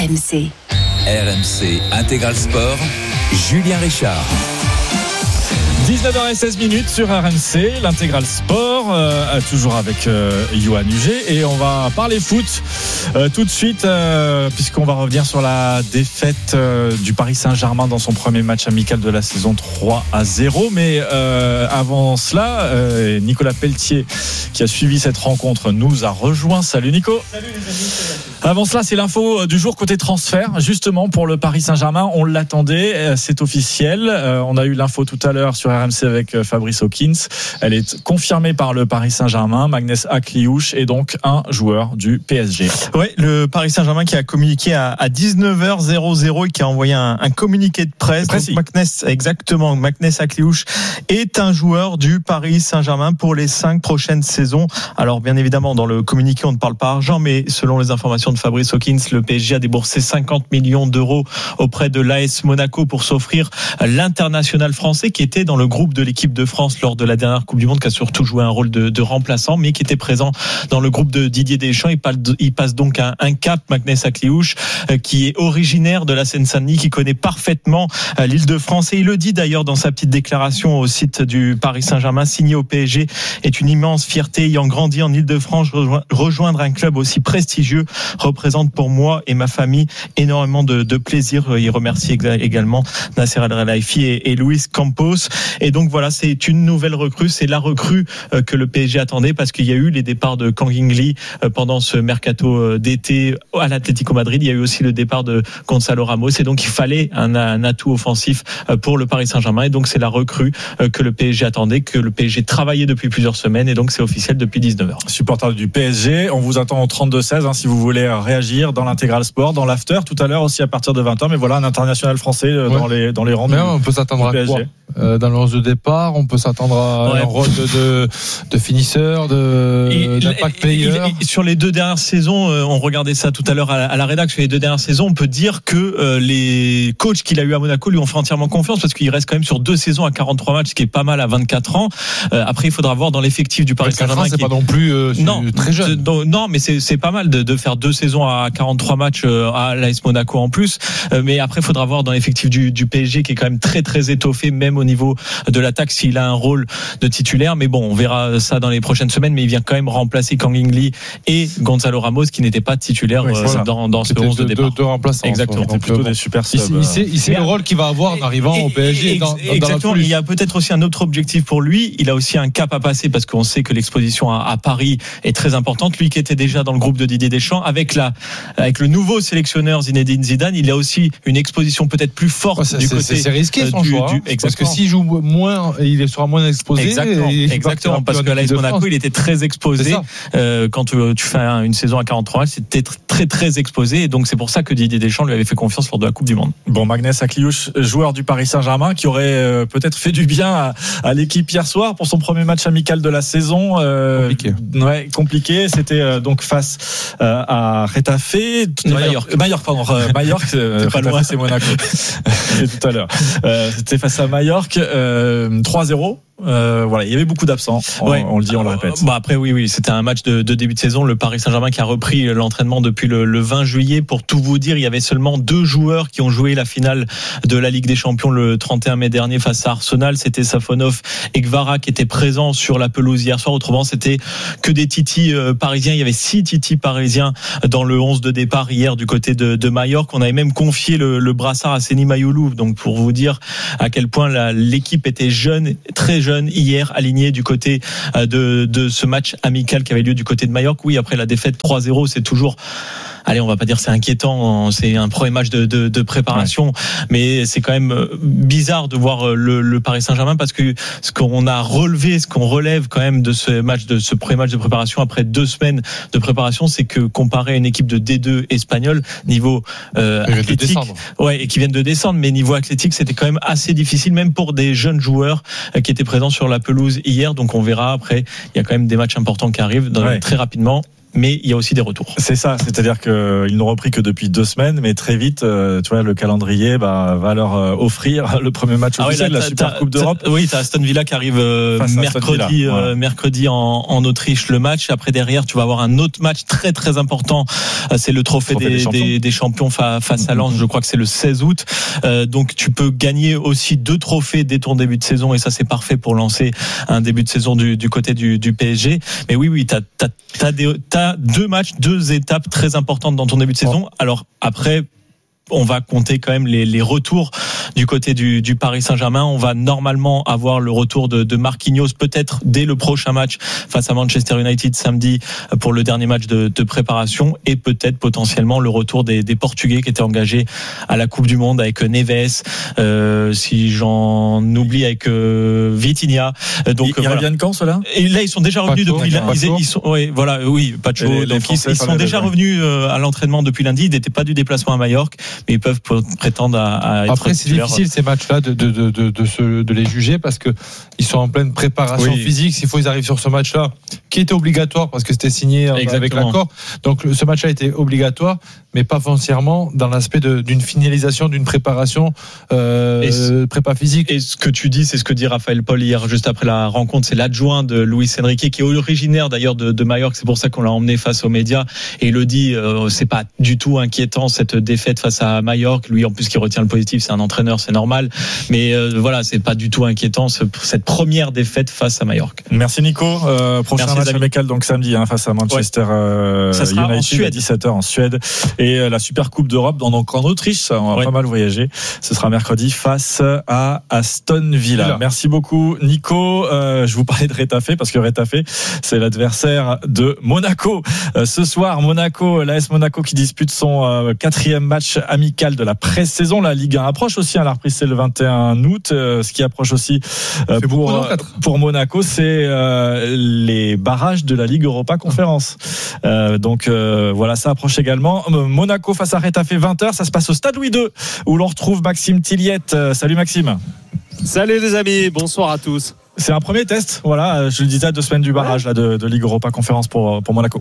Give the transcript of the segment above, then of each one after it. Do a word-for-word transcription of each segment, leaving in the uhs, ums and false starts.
M C. R M C Intégral Sport, Julien Richard. dix-neuf heures seize minutes sur R M C, l'Intégral Sport, euh, toujours avec euh, Yoann Huget. Et on va parler foot euh, tout de suite, euh, puisqu'on va revenir sur la défaite euh, du Paris Saint-Germain dans son premier match amical de la saison trois à zéro. Mais euh, avant cela, euh, Nicolas Pelletier, qui a suivi cette rencontre, nous a rejoint. Salut Nico. Salut les amis. Avant cela, c'est l'info du jour côté transfert, justement pour le Paris Saint-Germain. On l'attendait, c'est officiel. Euh, on a eu l'info tout à l'heure sur R M C avec Fabrice Hawkins. Elle est confirmée par le Paris Saint-Germain. Magnès Akliouche est donc un joueur du P S G. Oui, le Paris Saint-Germain qui a communiqué à, à dix-neuf heures et qui a envoyé un, un communiqué de presse. Donc, Magnès, exactement, Magnès Akliouche est un joueur du Paris Saint-Germain pour les cinq prochaines saisons. Alors bien évidemment, dans le communiqué, on ne parle pas argent, mais selon les informations de Fabrice Hawkins, le P S G a déboursé cinquante millions d'euros auprès de l'A S Monaco pour s'offrir l'international français qui était dans le groupe de l'équipe de France lors de la dernière Coupe du Monde, qui a surtout joué un rôle de, de remplaçant, mais qui était présent dans le groupe de Didier Deschamps. Il passe, il passe donc un, un cap, Magnès Akliouche, euh, qui est originaire de la Seine-Saint-Denis, qui connaît parfaitement euh, l'Île-de-France. Et il le dit d'ailleurs dans sa petite déclaration au site du Paris Saint-Germain, signé au P S G est une immense fierté. Ayant grandi en Île-de-France, rejoindre un club aussi prestigieux représente pour moi et ma famille énormément de, de plaisir. Il remercie également Nasser Al-Khelaifi et, et Luis Campos. Et donc voilà, c'est une nouvelle recrue, c'est la recrue que le P S G attendait, parce qu'il y a eu les départs de Kang In-lee pendant ce mercato d'été à l'Atlético Madrid. Il y a eu aussi le départ de Gonzalo Ramos, et donc il fallait un, un atout offensif pour le Paris Saint-Germain. Et donc c'est la recrue que le P S G attendait, que le P S G travaillait depuis plusieurs semaines, et donc c'est officiel depuis dix-neuf heures. Supporter du P S G, on vous attend au trente-deux seize hein, si vous voulez réagir dans l'Intégral Sport, dans l'after tout à l'heure aussi à partir de vingt heures. Mais voilà, un international français ouais. dans les dans les rangs. Mais du, on peut s'attendre à quoi euh, dans le onze de départ, on peut s'attendre à ouais. un rôle de, de, de finisseur, de, et, d'impact player. Et, et sur les deux dernières saisons, on regardait ça tout à l'heure à la, à la rédac, sur les deux dernières saisons, on peut dire que euh, les coachs qu'il a eu à Monaco lui ont fait entièrement confiance, parce qu'il reste quand même sur deux saisons à quarante-trois matchs, ce qui est pas mal à vingt-quatre ans. Euh, après, il faudra voir dans l'effectif du Paris Saint-Germain. C'est qui pas non plus euh, non, très jeune. De, non, mais c'est, c'est pas mal de, de faire deux saisons à quarante-trois matchs euh, à l'A S Monaco en plus. Euh, mais après, il faudra voir dans l'effectif du, du P S G, qui est quand même très très étoffé, même au niveau de l'attaque, s'il a un rôle de titulaire. Mais bon, on verra ça dans les prochaines semaines. Mais il vient quand même remplacer Kang In-lee et Gonzalo Ramos, qui n'étaient pas titulaires oui, euh, dans, dans ce onze de départ. Deux, deux remplaçants. Exactement. C'était plutôt des super subs. Il, il sait, il sait le rôle qu'il va avoir en arrivant et, au P S G. Et, dans, exactement. Dans il y a peut-être aussi un autre objectif pour lui. Il a aussi un cap à passer, parce qu'on sait que l'exposition à, à Paris est très importante. Lui qui était déjà dans le groupe de Didier Deschamps, avec la, avec le nouveau sélectionneur Zinedine Zidane, il a aussi une exposition peut-être plus forte ouais, du c'est, côté. C'est risqué son du, choix, du, hein, parce que s'il joue moins, il sera moins exposé. Exactement, et exactement parce que l'A S Monaco, il était très exposé. Euh, quand tu, tu fais une saison à quarante-trois matchs, c'était très très exposé, et donc c'est pour ça que Didier Deschamps lui avait fait confiance lors de la Coupe du Monde. Bon, Magnès Akliouche, joueur du Paris Saint-Germain, qui aurait euh, peut-être fait du bien à, à l'équipe hier soir pour son premier match amical de la saison. Euh, compliqué. Ouais, compliqué. C'était euh, donc face euh, à Retafe, Mallorca, Mallorca, pardon, euh, Mallorca, euh, pas loin, c'est Monaco. C'est tout à l'heure. Euh, c'était face à Mallorca, euh, trois zéro. Euh, voilà, il y avait beaucoup d'absents. On, ouais. on le dit, on le répète. Bah après, oui, oui, c'était un match de, de début de saison. Le Paris Saint-Germain qui a repris l'entraînement depuis le, le vingt juillet. Pour tout vous dire, il y avait seulement deux joueurs qui ont joué la finale de la Ligue des Champions le trente et un mai dernier face à Arsenal. C'était Safonov et Kvara qui étaient présents sur la pelouse hier soir. Autrement, c'était que des titis euh, parisiens. Il y avait six titis parisiens dans le onze de départ hier du côté de, de Majorque. On avait même confié le, le brassard à Seny Mayoulou. Donc pour vous dire à quel point la, l'équipe était jeune, très jeune. Hier aligné du côté de, de ce match amical qui avait lieu du côté de Majorque. Oui, après la défaite trois zéro, c'est toujours... Allez, on va pas dire c'est inquiétant, c'est un premier match de, de, de préparation, ouais. mais c'est quand même bizarre de voir le, le Paris Saint-Germain, parce que ce qu'on a relevé, ce qu'on relève quand même de ce match, de ce premier match de préparation après deux semaines de préparation, c'est que comparé à une équipe de D deux espagnole, niveau euh, athlétique, ouais, et qui viennent de descendre, mais niveau athlétique, c'était quand même assez difficile, même pour des jeunes joueurs qui étaient présents sur la pelouse hier. Donc on verra après. Il y a quand même des matchs importants qui arrivent dans, ouais. très rapidement. mais il y a aussi des retours. C'est ça, c'est-à-dire qu'ils n'ont repris que depuis deux semaines, mais très vite, euh, tu vois, le calendrier bah, va leur euh, offrir le premier match officiel ah oui, là, de la Super Coupe d'Europe. Oui, t'as Aston Villa qui arrive euh, mercredi, Villa, euh, ouais. mercredi en, en Autriche le match. Après derrière, tu vas avoir un autre match très très important. Euh, c'est le trophée, trophée des, des, champions. Des, des champions fa, face à Lens. Je crois que c'est le seize août. Euh, donc tu peux gagner aussi deux trophées dès ton début de saison et ça c'est parfait pour lancer un début de saison du, du côté du, du P S G. Mais oui, oui, t'as, t'as, t'as, des, t'as deux matchs, deux étapes très importantes dans ton début de saison. Alors après, on va compter quand même les, les retours du côté du, du Paris Saint-Germain. On va normalement avoir le retour de, de Marquinhos peut-être dès le prochain match face à Manchester United samedi pour le dernier match de, de préparation et peut-être potentiellement le retour des, des Portugais qui étaient engagés à la Coupe du Monde avec Neves, euh, si j'en oublie avec euh, Vitinha. Donc ils, ils voilà. reviennent quand ceux-là ? Et là ils sont déjà revenus Pacho, depuis lundi. Ils, ils sont, ouais, voilà, oui, Pacho. Les, donc les ils, ils sont déjà revenus à l'entraînement depuis lundi. Ils n'étaient pas du déplacement à Majorque. Mais ils peuvent prétendre à, à être. Après, c'est difficile ces matchs-là de, de, de, de, de, se, de les juger parce que ils sont en pleine préparation oui. physique. S'il faut, ils arrivent sur ce match-là, qui était obligatoire parce que c'était signé Exactement. avec l'accord. Donc, ce match-là était obligatoire, mais pas foncièrement dans l'aspect de, d'une finalisation, d'une préparation, euh, et ce, prépa physique. Et ce que tu dis, c'est ce que dit Raphaël Paul hier, juste après la rencontre. C'est l'adjoint de Luis Enrique, qui est originaire d'ailleurs de, de Majorque. C'est pour ça qu'on l'a emmené face aux médias. Et il le dit, euh, c'est pas du tout inquiétant cette défaite face à Majorque. Lui, en plus, qui retient le positif, c'est un entraîneur, c'est normal. Mais euh, voilà, c'est pas du tout inquiétant ce, cette première défaite face à Majorque. Merci Nico. Euh, prochain Merci match amical donc samedi hein, face à Manchester ouais. euh, United à dix-sept heures en Suède et euh, la Super Coupe d'Europe dans, donc en Autriche. Ça, on va ouais. pas mal voyager. Ce sera mercredi face à Aston Villa. Villa. Merci beaucoup Nico. Euh, je vous parlais de Retafe parce que Retafe c'est l'adversaire de Monaco. Euh, ce soir, Monaco, l'A S Monaco qui dispute son euh, quatrième match amical de la pré-saison. La Ligue un approche aussi. Hein, la reprise c'est le vingt et un août. Euh, ce qui approche aussi euh, pour euh, pour Monaco, c'est euh, les barrages de la Ligue Europa Conférence. Euh, donc euh, voilà, ça approche également. Monaco face à Retafe vingt heures. Ça se passe au Stade Louis deux où l'on retrouve Maxime Tilliette. Euh, salut Maxime. Salut les amis. Bonsoir à tous. C'est un premier test. Voilà, je le disais, deux semaines du barrage là, de, de Ligue Europa Conférence pour pour Monaco.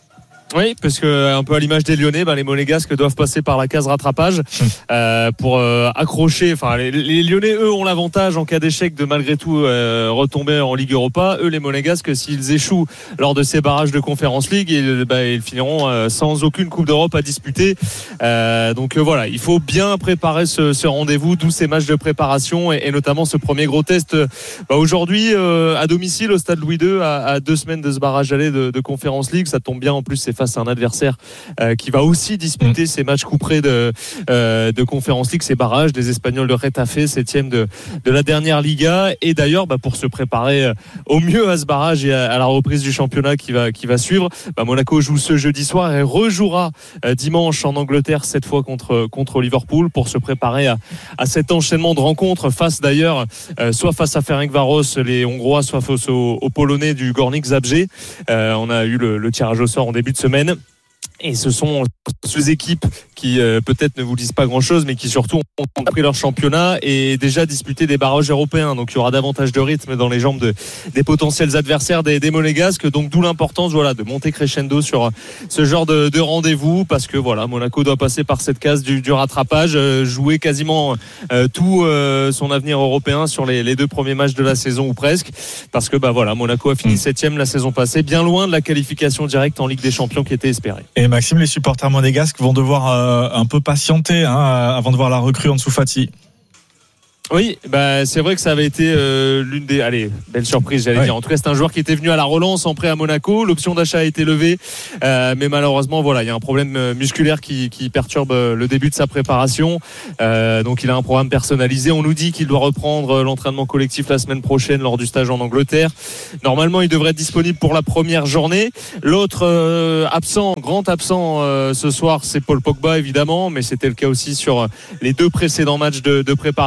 Oui, parce que un peu à l'image des Lyonnais, ben les Monégasques doivent passer par la case rattrapage euh, pour euh, accrocher. Enfin, les, les Lyonnais, eux, ont l'avantage en cas d'échec de malgré tout euh, retomber en Ligue Europa. Eux, les Monégasques, s'ils échouent lors de ces barrages de Conference League, ils, ben, ils finiront euh, sans aucune Coupe d'Europe à disputer. Euh, donc euh, voilà, il faut bien préparer ce, ce rendez-vous, tous ces matchs de préparation et, et notamment ce premier gros test. Ben, aujourd'hui, euh, à domicile, au Stade Louis deux, à, à deux semaines de ce barrage aller de, de Conference League, ça tombe bien. En plus, c'est face à un adversaire euh, qui va aussi disputer mmh. ces matchs couperés de, euh, de Conference League, ces barrages des Espagnols de Retafe, septième de, de la dernière Liga. Et d'ailleurs, bah, pour se préparer au mieux à ce barrage et à, à la reprise du championnat qui va, qui va suivre, bah, Monaco joue ce jeudi soir et rejouera euh, dimanche en Angleterre, cette fois contre, contre Liverpool, pour se préparer à, à cet enchaînement de rencontres face d'ailleurs, euh, soit face à Ferencváros, les Hongrois, soit face aux, aux Polonais du Górnik Zabrze. Euh, on a eu le, le tirage au sort en début de semaine. Et ce sont ces équipes qui euh, peut-être ne vous disent pas grand-chose, mais qui surtout ont pris leur championnat et déjà disputé des barrages européens. Donc il y aura davantage de rythme dans les jambes de, des potentiels adversaires des, des Monégasques. Donc d'où l'importance voilà, de monter crescendo sur ce genre de, de rendez-vous, parce que voilà, Monaco doit passer par cette case du, du rattrapage, euh, jouer quasiment euh, tout euh, son avenir européen sur les, les deux premiers matchs de la saison ou presque, parce que bah voilà, Monaco a fini septième la saison passée, bien loin de la qualification directe en Ligue des Champions qui était espérée. Et Maxime, les supporters monégasques vont devoir euh, un peu patienter hein, avant de voir la recrue Ansu Fati. Oui, bah c'est vrai que ça avait été euh, l'une des allez belle surprise j'allais ouais. dire. En tout cas, c'est un joueur qui était venu à la relance en prêt à Monaco. L'option d'achat a été levée, euh, mais malheureusement voilà, il y a un problème musculaire qui, qui perturbe le début de sa préparation. Euh, donc il a un programme personnalisé. On nous dit qu'il doit reprendre l'entraînement collectif la semaine prochaine lors du stage en Angleterre. Normalement, il devrait être disponible pour la première journée. L'autre euh, absent, grand absent euh, ce soir, c'est Paul Pogba évidemment, mais c'était le cas aussi sur les deux précédents matchs de, de préparation. Il a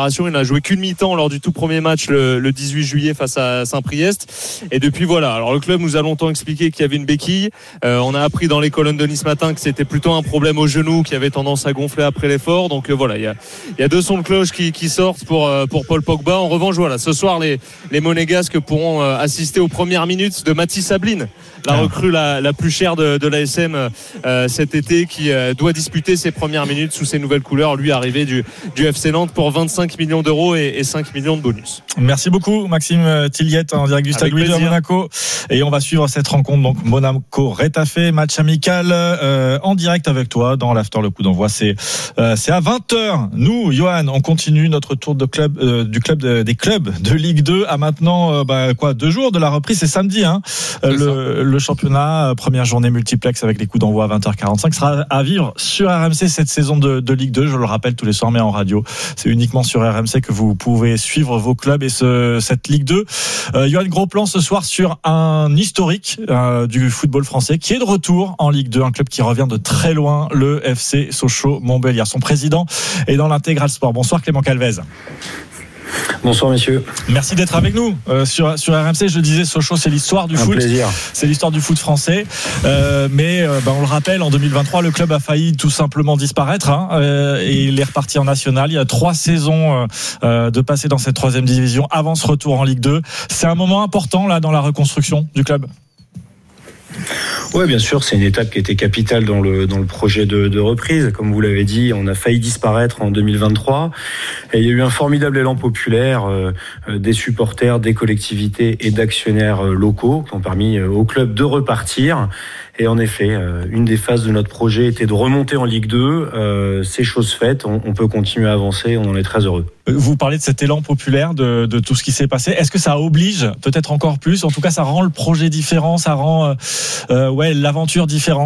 joué qu'une mi-temps lors du tout premier match le, le dix-huit juillet face à Saint-Priest. Et depuis voilà. Alors le club nous a longtemps expliqué qu'il y avait une béquille. Euh, on a appris dans les colonnes de Nice Matin que c'était plutôt un problème au genou qui avait tendance à gonfler après l'effort. Donc euh, voilà, il y a, il y a deux sons de cloche qui, qui sortent pour euh, pour Paul Pogba. En revanche, voilà, ce soir les les Monégasques pourront euh, assister aux premières minutes de Mathis Ablin, la recrue la, la plus chère de, de l'A S M euh, cet été, qui euh, doit disputer ses premières minutes sous ses nouvelles couleurs. Lui arrivé du du F C Nantes pour vingt-cinq millions d'euros et, et cinq millions de bonus. Merci beaucoup Maxime Tilliette en direct du Stade Louis de Monaco. Et on va suivre cette rencontre donc Monaco-Rétafé, match amical euh, en direct avec toi dans l'after. Le coup d'envoi c'est euh, c'est à vingt heures. Nous, Johan, on continue notre tour de club euh, du club de, des clubs de Ligue deux à maintenant euh, bah, quoi deux jours de la reprise. C'est samedi hein. Euh, le, le championnat, première journée multiplex avec les coups d'envoi à vingt heures quarante-cinq sera à vivre sur R M C cette saison de, de Ligue deux. Je le rappelle tous les soirs, mais en radio. C'est uniquement sur R M C que vous pouvez suivre vos clubs et ce, cette Ligue deux. Euh, Johan, gros plan ce soir sur un historique euh, du football français qui est de retour en Ligue deux, un club qui revient de très loin, le F C Sochaux-Montbéliard. Son président est dans l'Intégral Sport. Bonsoir Clément Calvez. Bonsoir messieurs. Merci d'être avec nous euh, sur, sur R M C. Je disais, Sochaux, c'est l'histoire du un foot. Plaisir. C'est l'histoire du foot français. Euh, mais euh, bah, on le rappelle, en deux mille vingt-trois, le club a failli tout simplement disparaître hein, euh, et il est reparti en national. Il y a trois saisons euh, de passer dans cette troisième division avant ce retour en Ligue deux. C'est un moment important là dans la reconstruction du club. Oui, bien sûr, c'est une étape qui était capitale dans le dans le projet de, de reprise. Comme vous l'avez dit, on a failli disparaître en deux mille vingt-trois. Et il y a eu un formidable élan populaire euh, des supporters, des collectivités et d'actionnaires locaux qui ont permis au club de repartir. Et en effet, une des phases de notre projet était de remonter en Ligue deux. Euh, c'est chose faite, on, on peut continuer à avancer, on en est très heureux. Vous parlez de cet élan populaire, de, de tout ce qui s'est passé. Est-ce que ça oblige, peut-être encore plus, en tout cas ça rend le projet différent, ça rend euh, ouais, l'aventure différente ?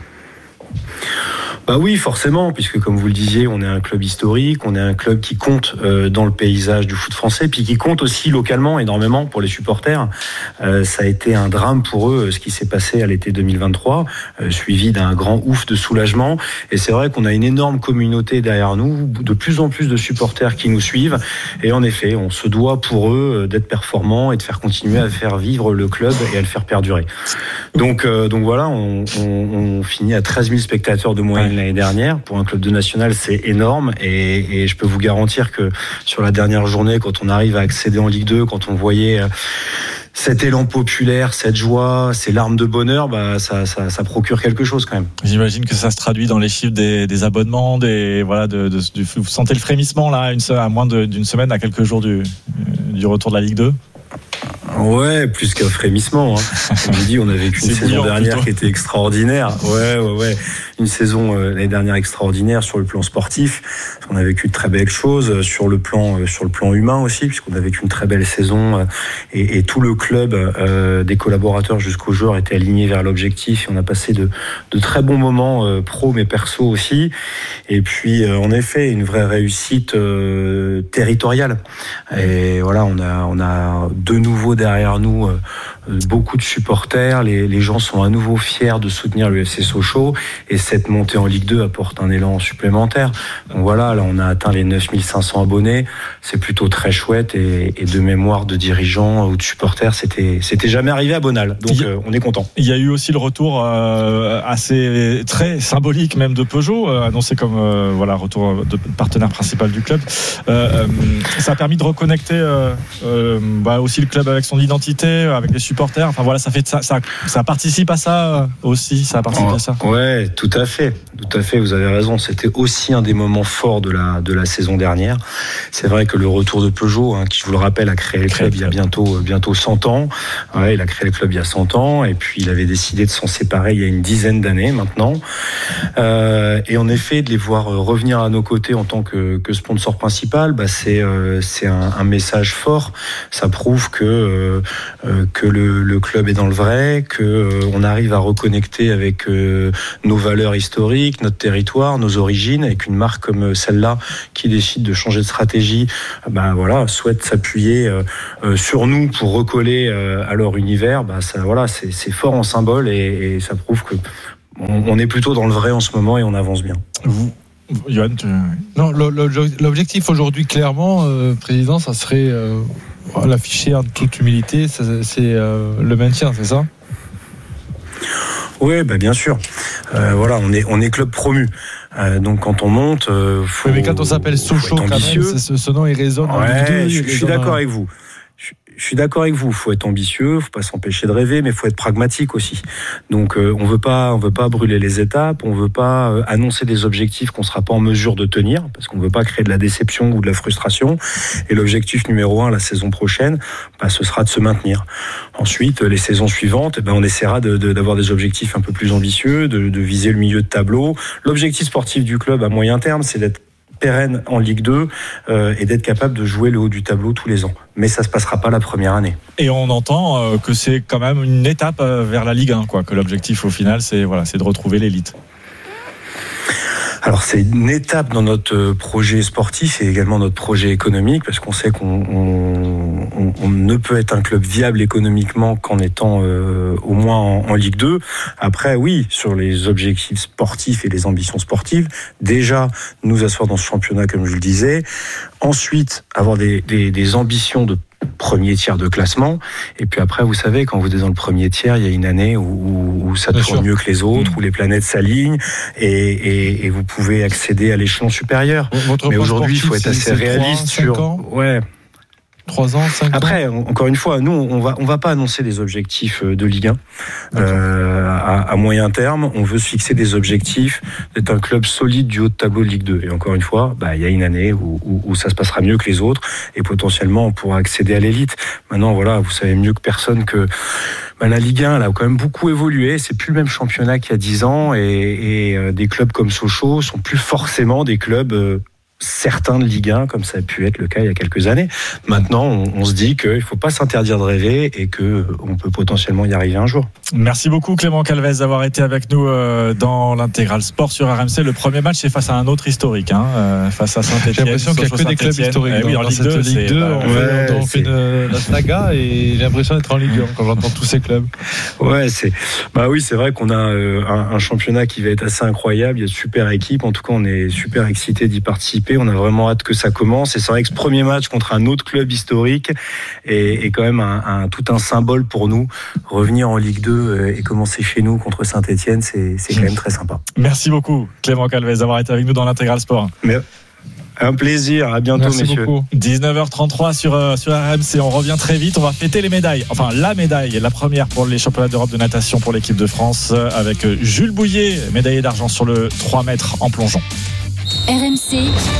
Bah oui, forcément, puisque comme vous le disiez, on est un club historique, on est un club qui compte euh, dans le paysage du foot français, puis qui compte aussi localement énormément pour les supporters. Euh, ça a été un drame pour eux, ce qui s'est passé à l'été deux mille vingt-trois, euh, suivi d'un grand ouf de soulagement. Et c'est vrai qu'on a une énorme communauté derrière nous, de plus en plus de supporters qui nous suivent. Et en effet, on se doit pour eux d'être performants et de faire continuer à faire vivre le club et à le faire perdurer. Donc, euh, donc voilà, on, on, on finit à treize mille spectateurs de moyenne l'année dernière. Pour un club de national, c'est énorme et, et je peux vous garantir que sur la dernière journée, quand on arrive à accéder en Ligue deux, quand on voyait cet élan populaire, cette joie, ces larmes de bonheur, bah ça, ça, ça procure quelque chose quand même. J'imagine que ça se traduit dans les chiffres des, des abonnements, des voilà, de, de, de, vous sentez le frémissement là, une, à moins de, d'une semaine, à quelques jours du, du retour de la Ligue deux. Ouais, plus qu'un frémissement. Hein. Comme je dis, on a vécu une saison bouillant, dernière plutôt. Qui était extraordinaire. Ouais, ouais, ouais. Une saison euh, l'année dernière extraordinaire sur le plan sportif. On a vécu de très belles choses sur le plan, euh, sur le plan humain aussi, puisqu'on a vécu une très belle saison euh, et, et tout le club, euh, des collaborateurs jusqu'aux joueurs, était aligné vers l'objectif. Et on a passé de, de très bons moments euh, pro mais perso aussi. Et puis, euh, en effet, une vraie réussite euh, territoriale. Et voilà, on a, on a de nouveau derrière nous euh, beaucoup de supporters, les, les gens sont à nouveau fiers de soutenir le F C Sochaux et cette montée en Ligue deux apporte un élan supplémentaire. Donc voilà, là on a atteint les neuf mille cinq cents abonnés, c'est plutôt très chouette et, et de mémoire de dirigeants ou de supporters, c'était, c'était jamais arrivé à Bonal, donc a, euh, on est content. Il y a eu aussi le retour euh, assez très symbolique même de Peugeot, euh, annoncé comme euh, voilà, retour de partenaire principal du club. Euh, euh, ça a permis de reconnecter euh, euh, bah, aussi le club avec son identité, avec les supporters. Enfin voilà, ça fait ça, ça, ça participe à ça aussi. Ça participe oh, à ça. Ouais, tout à fait, tout à fait. Vous avez raison. C'était aussi un des moments forts de la de la saison dernière. C'est vrai que le retour de Peugeot, hein, qui je vous le rappelle, a créé le club il y a bientôt bientôt cent ans. Ouais, il a créé le club il y a cent ans et puis il avait décidé de s'en séparer il y a une dizaine d'années maintenant. Euh, et en effet, de les voir revenir à nos côtés en tant que que sponsor principal, bah c'est euh, c'est un, un message fort. Ça prouve que euh, que le, le club est dans le vrai, que euh, on arrive à reconnecter avec euh, nos valeurs historiques, notre territoire, nos origines, avec une marque comme celle-là qui décide de changer de stratégie, ben voilà, souhaite s'appuyer euh, euh, sur nous pour recoller euh, à leur univers. Ben ça, voilà, c'est, c'est fort en symbole et, et ça prouve que on, on est plutôt dans le vrai en ce moment et on avance bien. Vous Johan, tu... Non, l'objectif aujourd'hui, clairement, euh, président, ça serait euh, l'afficher en toute humilité, c'est euh, le maintien, c'est ça ? Oui, bah bien sûr. Euh, voilà, on est on est club promu. Euh, donc quand on monte, euh, faut, oui, mais quand on s'appelle Sochaux, quand même, ce, ce nom il résonne. Ouais, je, je suis d'accord avec vous. Je, je suis d'accord avec vous. Il faut être ambitieux, faut pas s'empêcher de rêver, mais il faut être pragmatique aussi. Donc euh, on veut pas, on veut pas brûler les étapes, on veut pas euh, annoncer des objectifs qu'on sera pas en mesure de tenir, parce qu'on veut pas créer de la déception ou de la frustration. Et l'objectif numéro un la saison prochaine, bah, ce sera de se maintenir. Ensuite, les saisons suivantes, eh ben, on essaiera de, de, d'avoir des objectifs un peu plus ambitieux, de, de viser le milieu de tableau. L'objectif sportif du club à moyen terme, c'est d'être pérenne en Ligue deux euh, et d'être capable de jouer le haut du tableau tous les ans. Mais ça ne se passera pas la première année. Et on entend euh, que c'est quand même une étape euh, vers la Ligue un, quoi, que l'objectif au final, c'est, voilà, c'est de retrouver l'élite. Alors c'est une étape dans notre projet sportif et également notre projet économique, parce qu'on sait qu'on on, on, on ne peut être un club viable économiquement qu'en étant euh, au moins en, en Ligue deux. Après oui, sur les objectifs sportifs et les ambitions sportives, déjà nous asseoir dans ce championnat comme je le disais, ensuite avoir des, des, des ambitions de premier tiers de classement, et puis après vous savez, quand vous êtes dans le premier tiers, il y a une année où, où, où ça Bien tourne sûr. mieux que les autres, mmh. où les planètes s'alignent et, et, et vous pouvez accéder à l'échelon supérieur. Votre mais aujourd'hui il faut être c'est, assez c'est réaliste trois, sur ans ouais trois ans, cinq ans. Après, encore une fois, nous, on va, on va pas annoncer des objectifs de Ligue un. Euh, à, à moyen terme, on veut se fixer des objectifs d'être un club solide du haut de tableau de Ligue deux. Et encore une fois, bah, il y a une année où, où, où ça se passera mieux que les autres et potentiellement on pourra accéder à l'élite. Maintenant, voilà, vous savez mieux que personne que bah, la Ligue un, elle a quand même beaucoup évolué. C'est plus le même championnat qu'il y a dix ans et, et euh, des clubs comme Sochaux sont plus forcément des clubs euh, certains de Ligue un, comme ça a pu être le cas il y a quelques années. Maintenant, on, on se dit qu'il ne faut pas s'interdire de rêver et qu'on peut potentiellement y arriver un jour. Merci beaucoup Clément Calvez d'avoir été avec nous euh, dans l'intégral sport sur R M C. Le premier match, c'est face à un autre historique, hein, euh, face à Saint-Etienne. J'ai l'impression qu'il n'y a que des clubs historiques. Eh oui, en dans Ligue cette deux, Ligue deux, bah, on, ouais, fait, on fait une, la saga et j'ai l'impression d'être en Ligue un quand j'entends tous ces clubs. Ouais, c'est, bah oui, c'est vrai qu'on a euh, un, un championnat qui va être assez incroyable. Il y a de super équipes. En tout cas, on est super excités d'y participer. On a vraiment hâte que ça commence. Et c'est vrai que ce premier match contre un autre club historique est, est quand même un, un, tout un symbole pour nous. Revenir en Ligue deux et commencer chez nous contre Saint-Etienne, c'est, c'est quand même très sympa. Merci beaucoup Clément Calvez d'avoir été avec nous dans l'intégral sport. Mais un plaisir, à bientôt. Merci messieurs. Beaucoup. dix-neuf heures trente-trois sur, euh, sur R M C, on revient très vite, on va fêter les médailles, enfin la médaille, la première pour les championnats d'Europe de natation pour l'équipe de France avec Jules Bouillet, médaillé d'argent sur le trois mètres en plongeon. R M C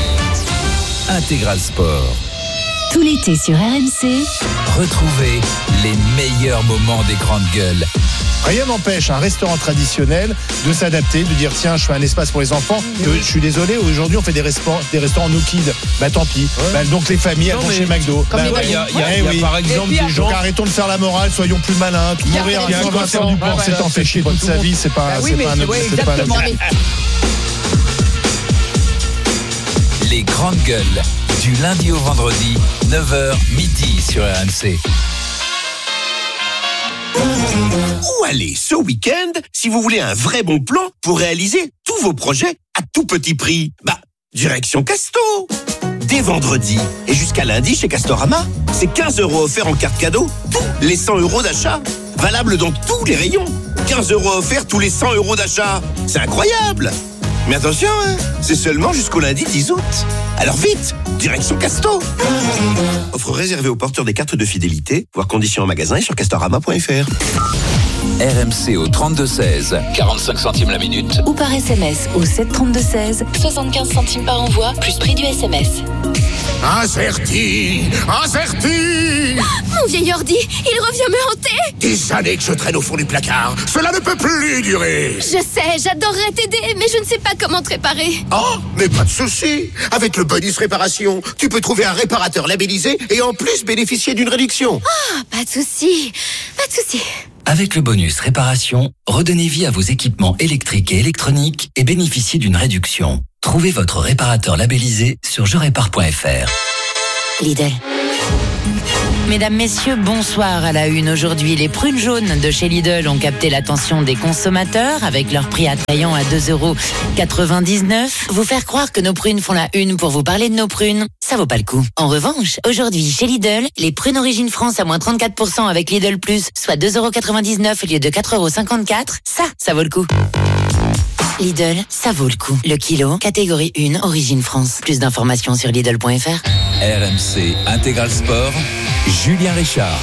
Intégral Sport. Tout l'été sur R M C. Retrouvez les meilleurs moments des grandes gueules. Rien n'empêche un restaurant traditionnel de s'adapter, de dire tiens, je fais un espace pour les enfants. Euh, je suis désolé, aujourd'hui on fait des restaurants, des restaurants no kids. Bah tant pis. Ouais. Bah, donc les familles elles vont chez McDo. Comme bah, les ouais, il y a, il y a, il y a, oui. par exemple des gens. Donc arrêtons de faire la morale, soyons plus malins. Mourir à cent vingt ans, c'est t'en fait chier toute sa vie, c'est pas, bah oui, c'est mais pas un c'est, ouais, c'est pas exactement. Les grandes gueules, du lundi au vendredi, neuf heures midi sur R M C. Où aller ce week-end si vous voulez un vrai bon plan pour réaliser tous vos projets à tout petit prix? Bah, direction Casto. Dès vendredi et jusqu'à lundi chez Castorama, c'est quinze euros offerts en carte cadeau, tous les cent euros d'achat. Valable dans tous les rayons. quinze euros offerts tous les cent euros d'achat. C'est incroyable! Mais attention, hein, c'est seulement jusqu'au lundi dix août. Alors vite, direction Casto. Offre réservée aux porteurs des cartes de fidélité. Voir conditions en magasin et sur castorama point f r. R M C au trente-deux seize, quarante-cinq centimes la minute. Ou par S M S au sept trente-deux seize, soixante-quinze centimes par envoi, plus prix du S M S. Incerti, incerti. Mon vieil ordi, il revient me hanter. Des années que je traîne au fond du placard. Cela ne peut plus durer. Je sais, j'adorerais t'aider, mais je ne sais pas comment te réparer. Oh, mais pas de souci. Avec le bonus réparation, tu peux trouver un réparateur labellisé et en plus bénéficier d'une réduction. Ah, oh, pas de souci, pas de souci. Avec le bonus réparation, redonnez vie à vos équipements électriques et électroniques et bénéficiez d'une réduction. Trouvez votre réparateur labellisé sur je répare point f r. Lidl, Mesdames, messieurs, bonsoir à la une. Aujourd'hui, les prunes jaunes de chez Lidl ont capté l'attention des consommateurs avec leur prix attrayant à deux euros quatre-vingt-dix-neuf. Vous faire croire que nos prunes font la une pour vous parler de nos prunes, ça vaut pas le coup. En revanche, aujourd'hui, chez Lidl, les prunes Origine France à moins trente-quatre pour cent avec Lidl Plus, soit deux euros quatre-vingt-dix-neuf au lieu de quatre euros cinquante-quatre, ça, ça vaut le coup. Lidl, ça vaut le coup. Le kilo, catégorie un, Origine France. Plus d'informations sur Lidl point F R. R M C Intégral Sport, Julien Richard.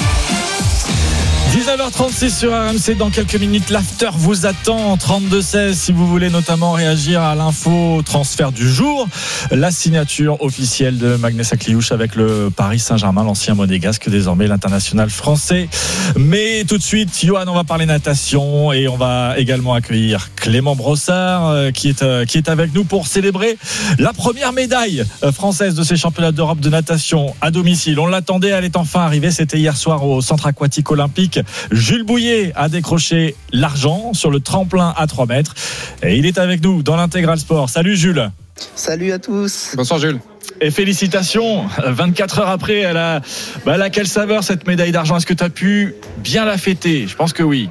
dix-neuf heures trente-six sur R M C. Dans quelques minutes, l'after vous attend. trente-deux seize si vous voulez notamment réagir à l'info transfert du jour. La signature officielle de Magnès Akliouche avec le Paris Saint-Germain, l'ancien monégasque, désormais l'international français. Mais tout de suite, Johan, on va parler natation et on va également accueillir Clément Brossard qui est, qui est avec nous pour célébrer la première médaille française de ces championnats d'Europe de natation à domicile. On l'attendait, elle est enfin arrivée. C'était hier soir au centre aquatique olympique. Jules Bouillet a décroché l'argent sur le tremplin à trois mètres et il est avec nous dans l'Intégral Sport. Salut Jules. Salut à tous. Bonsoir Jules. Et félicitations, vingt-quatre heures après, elle a, bah, elle a quelle saveur cette médaille d'argent? Est-ce que tu as pu bien la fêter? Je pense que oui.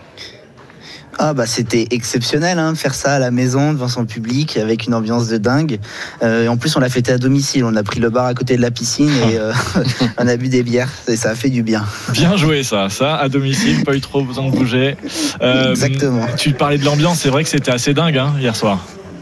Ah bah c'était exceptionnel, hein, faire ça à la maison devant son public avec une ambiance de dingue. Euh, et en plus on l'a fêté à domicile, on a pris le bar à côté de la piscine et euh, on a bu des bières et ça a fait du bien. Bien joué ça, ça à domicile, pas eu trop besoin de bouger. Euh, Exactement. Tu parlais de l'ambiance, c'est vrai que c'était assez dingue hein, hier soir.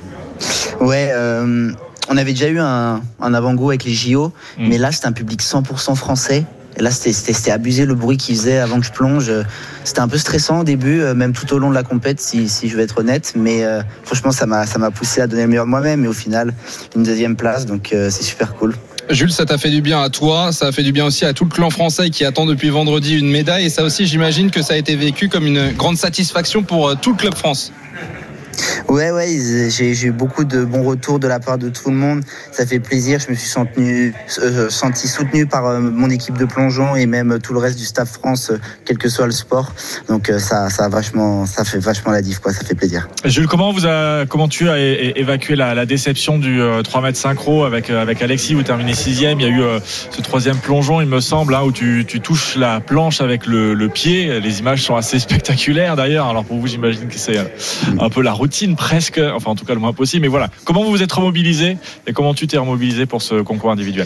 Ouais. Euh, on avait déjà eu un, un avant-goût avec les J O, mmh. mais là c'était un public cent pour cent français. Et là, c'était, c'était, c'était abusé le bruit qu'il faisait avant que je plonge. C'était un peu stressant au début, même tout au long de la compète, si, si je vais être honnête. Mais euh, franchement, ça m'a, ça m'a poussé à donner le meilleur de moi-même. Et au final, une deuxième place, donc euh, c'est super cool. Jules, ça t'a fait du bien à toi, ça a fait du bien aussi à tout le clan français qui attend depuis vendredi une médaille. Et ça aussi, j'imagine que ça a été vécu comme une grande satisfaction pour tout le Club France. Ouais, ouais, j'ai, j'ai eu beaucoup de bons retours de la part de tout le monde. Ça fait plaisir. Je me suis senti, euh, senti soutenu par euh, mon équipe de plongeon et même tout le reste du staff France, euh, quel que soit le sport. Donc euh, ça, ça a vachement, ça fait vachement la diff, quoi. Ça fait plaisir. Jules, comment vous a, comment tu as é- évacué la, la déception du euh, trois mètres synchro avec euh, avec Alexis? Vous terminez sixième. Il y a eu euh, ce troisième plongeon, il me semble, hein, où tu, tu touches la planche avec le, le pied. Les images sont assez spectaculaires d'ailleurs. Alors pour vous, j'imagine que c'est un peu la routine presque, enfin en tout cas le moins possible, mais voilà, comment vous vous êtes remobilisé et comment tu t'es remobilisé pour ce concours individuel?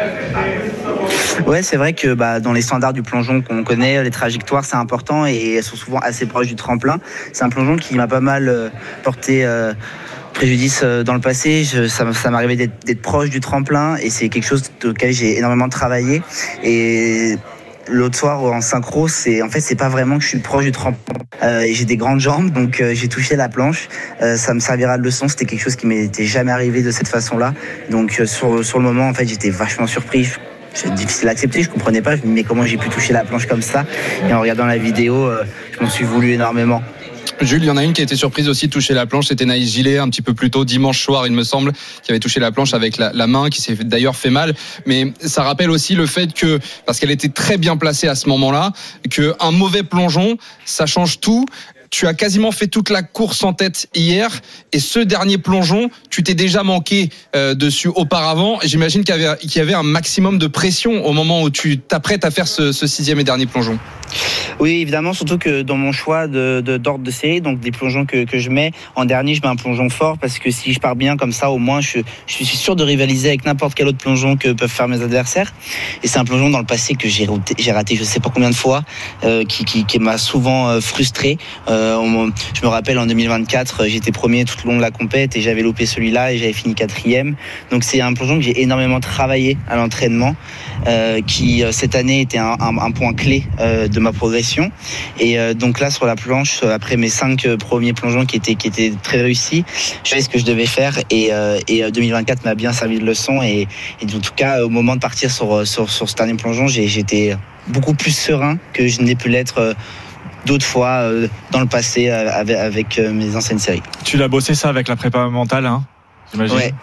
Ouais, c'est vrai que bah, dans les standards du plongeon qu'on connaît, les trajectoires c'est important et elles sont souvent assez proches du tremplin. C'est un plongeon qui m'a pas mal euh, porté euh, préjudice euh, dans le passé. Je, ça, ça m'arrivait d'être, d'être proche du tremplin et c'est quelque chose auquel j'ai énormément travaillé. Et l'autre soir en synchro, c'est en fait c'est pas vraiment que je suis proche du tremplin. Euh, j'ai des grandes jambes, donc euh, j'ai touché la planche. Euh, ça me servira de leçon. C'était quelque chose qui m'était jamais arrivé de cette façon-là. Donc euh, sur sur le moment, en fait, j'étais vachement surpris. C'est difficile à accepter. Je comprenais pas. Je me disais mais comment j'ai pu toucher la planche comme ça? Et en regardant la vidéo, euh, je m'en suis voulu énormément. Jules, il y en a une qui a été surprise aussi de toucher la planche, c'était Naïs Gillet un petit peu plus tôt, dimanche soir il me semble, qui avait touché la planche avec la, la main, qui s'est d'ailleurs fait mal, mais ça rappelle aussi le fait que, parce qu'elle était très bien placée à ce moment-là, qu'un mauvais plongeon, ça change tout. Tu as quasiment fait toute la course en tête hier et ce dernier plongeon, tu t'es déjà manqué euh, dessus auparavant. J'imagine qu'il y, avait, qu'il y avait un maximum de pression au moment où tu t'apprêtes à faire ce, ce sixième et dernier plongeon. Oui, évidemment, surtout que dans mon choix de, de, d'ordre de série, donc des plongeons que, que je mets, en dernier, je mets un plongeon fort parce que si je pars bien comme ça, au moins, je, je suis sûr de rivaliser avec n'importe quel autre plongeon que peuvent faire mes adversaires. Et c'est un plongeon dans le passé que j'ai raté, j'ai raté je sais pas combien de fois, euh, qui, qui, qui m'a souvent euh, frustré. Euh, on, je me rappelle en deux mille vingt-quatre, j'étais premier tout le long de la compète et j'avais loupé celui-là et j'avais fini quatrième. Donc c'est un plongeon que j'ai énormément travaillé à l'entraînement, euh, qui cette année était un, un, un point clé euh, de ma progression. Et euh, donc là sur la planche, après mes cinq premiers plongeons qui étaient qui étaient très réussis, je savais ce que je devais faire et, euh, et deux mille vingt-quatre m'a bien servi de leçon et, et en tout cas au moment de partir sur sur, sur ce dernier plongeon, j'ai, j'étais beaucoup plus serein que je n'ai pu l'être euh, d'autres fois euh, dans le passé euh, avec, avec euh, mes anciennes séries. Tu l'as bossé ça avec la prépa mentale, hein, j'imagine. Ouais.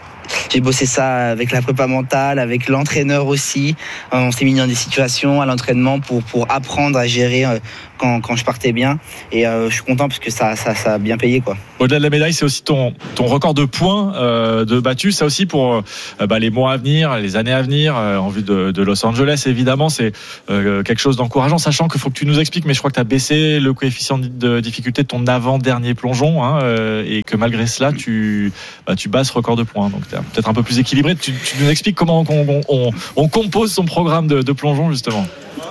j'ai bossé ça avec la prépa mentale, avec l'entraîneur aussi. On s'est mis dans des situations à l'entraînement pour pour apprendre à gérer quand quand je partais bien. Et euh, je suis content parce que ça ça ça a bien payé quoi. Au-delà de la médaille, c'est aussi ton ton record de points euh, de battu. Ça aussi pour euh, bah, les mois à venir, les années à venir, euh, en vue de, de Los Angeles. Évidemment, c'est euh, quelque chose d'encourageant, sachant qu'il faut que tu nous expliques. Mais je crois que tu as baissé le coefficient de difficulté de ton avant-dernier plongeon, hein, euh, et que malgré cela, tu bah, tu bats ce record de points. Donc, tu es peut-être un peu plus équilibré. Tu, tu nous expliques comment on, on, on, on compose son programme de, de plongeon, justement.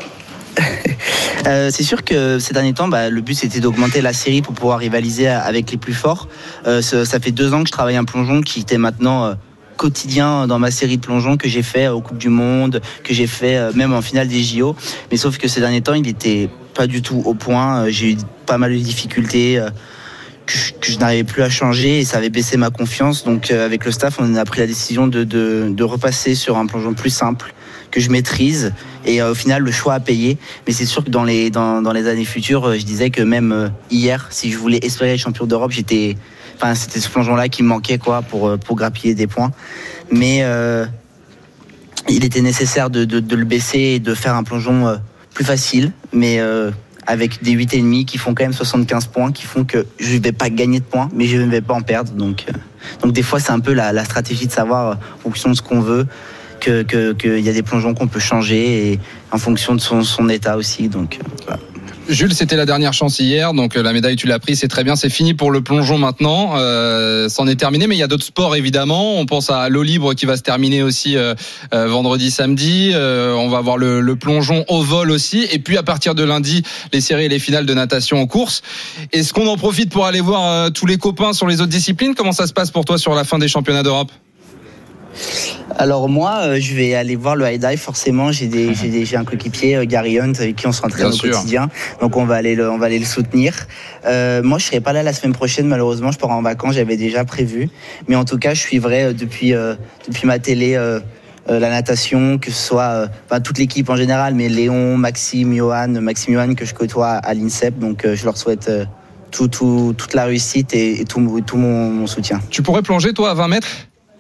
Euh, c'est sûr que ces derniers temps, bah, le but c'était d'augmenter la série pour pouvoir rivaliser avec les plus forts. Euh, ça, ça fait deux ans que je travaille un plongeon qui était maintenant euh, quotidien dans ma série de plongeons que j'ai fait aux Coupes du Monde, que j'ai fait euh, même en finale des J O. Mais sauf que ces derniers temps, il était pas du tout au point. Euh, j'ai eu pas mal de difficultés. Euh, Que je, que je n'arrivais plus à changer et ça avait baissé ma confiance. Donc euh, avec le staff, on a pris la décision de, de, de repasser sur un plongeon plus simple que je maîtrise. Et euh, au final, le choix a payé. Mais c'est sûr que dans les dans, dans les années futures, euh, je disais que même euh, hier, si je voulais espérer être champion d'Europe, j'étais, enfin c'était ce plongeon-là qui me manquait quoi pour pour grappiller des points. Mais euh, il était nécessaire de, de de le baisser et de faire un plongeon euh, plus facile. Mais euh, avec des huit virgule cinq qui font quand même soixante-quinze points, qui font que je ne vais pas gagner de points, mais je ne vais pas en perdre. Donc, euh, donc des fois, c'est un peu la, la stratégie de savoir, en fonction de ce qu'on veut, que, que, que y a des plongeons qu'on peut changer, et en fonction de son, son état aussi. Donc, euh, voilà. Jules, c'était la dernière chance hier, donc la médaille tu l'as pris, c'est très bien, c'est fini pour le plongeon maintenant, euh, c'en est terminé, mais il y a d'autres sports évidemment, on pense à l'eau libre qui va se terminer aussi euh, euh, vendredi, samedi, euh, on va avoir le, le plongeon au vol aussi, et puis à partir de lundi, les séries et les finales de natation en course. Est-ce qu'on en profite pour aller voir euh, tous les copains sur les autres disciplines? Comment ça se passe pour toi sur la fin des championnats d'Europe? Alors moi, euh, je vais aller voir le high dive. Forcément, j'ai des, j'ai, des, j'ai un coéquipier, euh, Gary Hunt, avec qui on s'entraîne au quotidien. Donc on va aller le, on va aller le soutenir. Euh, moi, je serai pas là la semaine prochaine, malheureusement. Je pars en vacances, j'avais déjà prévu. Mais en tout cas, je suivrai euh, depuis euh, depuis ma télé euh, euh, la natation, que ce soit, euh, enfin toute l'équipe en général, mais Léon, Maxime, Johan, Maxime, Johan que je côtoie à l'INSEP. Donc euh, je leur souhaite euh, tout, tout, toute la réussite et, et tout, tout mon, mon soutien. Tu pourrais plonger toi à vingt mètres?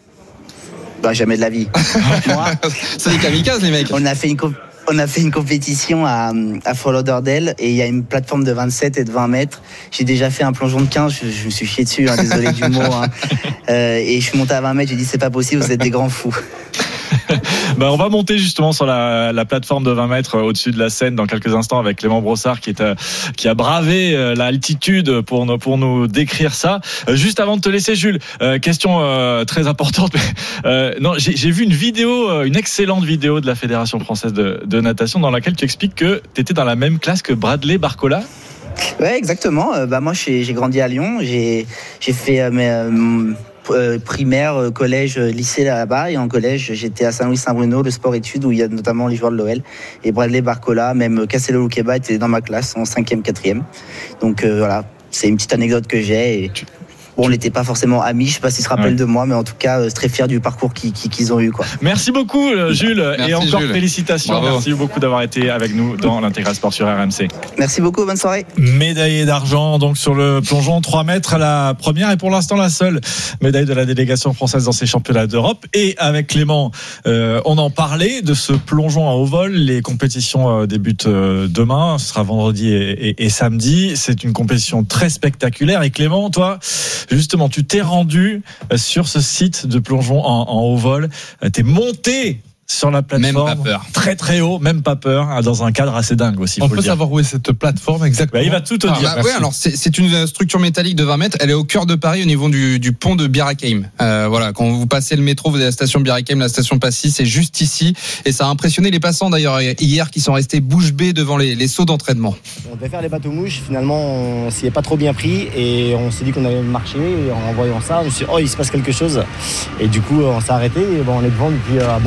Bah, jamais de la vie. Moi, c'est des kamikazes les mecs. On a fait une comp- on a fait une compétition à à Fort Lauderdale et il y a une plateforme de vingt-sept et de vingt mètres. J'ai déjà fait un plongeon de quinze, je, je me suis chié dessus, hein, désolé du mot. Hein. Euh, et je suis monté à vingt mètres, j'ai dit c'est pas possible, vous êtes des grands fous. Ben, on va monter justement sur la, la plateforme de vingt mètres au-dessus de la Seine dans quelques instants avec Clément Brossard qui, est, euh, qui a bravé euh, l'altitude pour nous, pour nous décrire ça. Euh, juste avant de te laisser, Jules, euh, question euh, très importante. Mais, euh, non, j'ai, j'ai vu une vidéo, euh, une excellente vidéo de la Fédération française de, de natation dans laquelle tu expliques que tu étais dans la même classe que Bradley Barcola. Ouais, exactement. Euh, bah moi, j'ai, j'ai grandi à Lyon. J'ai, j'ai fait euh, mes, euh, Euh, primaire, collège, lycée là-bas, et en collège j'étais à Saint-Louis-Saint-Bruno, le sport-études où il y a notamment les joueurs de l'O L, et Bradley Barcola, même Castello Luqueba était dans ma classe en cinquième, quatrième. Donc euh, voilà, c'est une petite anecdote que j'ai. Et... Bon, on n'était pas forcément amis, je ne sais pas s'ils se rappellent ouais. de moi, mais en tout cas, euh, très fier du parcours qu'ils, qu'ils ont eu, quoi. Merci beaucoup, Jules, Merci, et encore Jules. Félicitations. Bravo. Merci beaucoup d'avoir été avec nous dans l'Intégral Sport sur R M C. Merci beaucoup, bonne soirée. Médaillé d'argent, donc sur le plongeon trois mètres, la première et pour l'instant la seule médaille de la délégation française dans ces championnats d'Europe. Et avec Clément, euh, on en parlait de ce plongeon à haut vol. Les compétitions euh, débutent euh, demain, ce sera vendredi et, et, et samedi. C'est une compétition très spectaculaire. Et Clément, toi, justement, tu t'es rendu sur ce site de plongeon en, en haut vol. T'es monté sur la plateforme, même pas peur. Très très haut, même pas peur, dans un cadre assez dingue aussi. On faut peut le dire. savoir où est cette plateforme exactement? Bah, il va tout te ah, dire. Bah, ouais, alors c'est, c'est une structure métallique de vingt mètres. Elle est au cœur de Paris, au niveau du, du pont de Bir Hakeim. Euh, voilà, quand vous passez le métro, vous avez la station Bir Hakeim, la station Passy, c'est juste ici, et ça a impressionné les passants d'ailleurs hier qui sont restés bouche bée devant les, les sauts d'entraînement. On devait faire les bateaux mouches. Finalement, on s'y est pas trop bien pris et on s'est dit qu'on allait marcher. Et en voyant ça, on s'est dit oh il se passe quelque chose. Et du coup, on s'est arrêté. Et bon, on est devant depuis un bon vingt minutes là.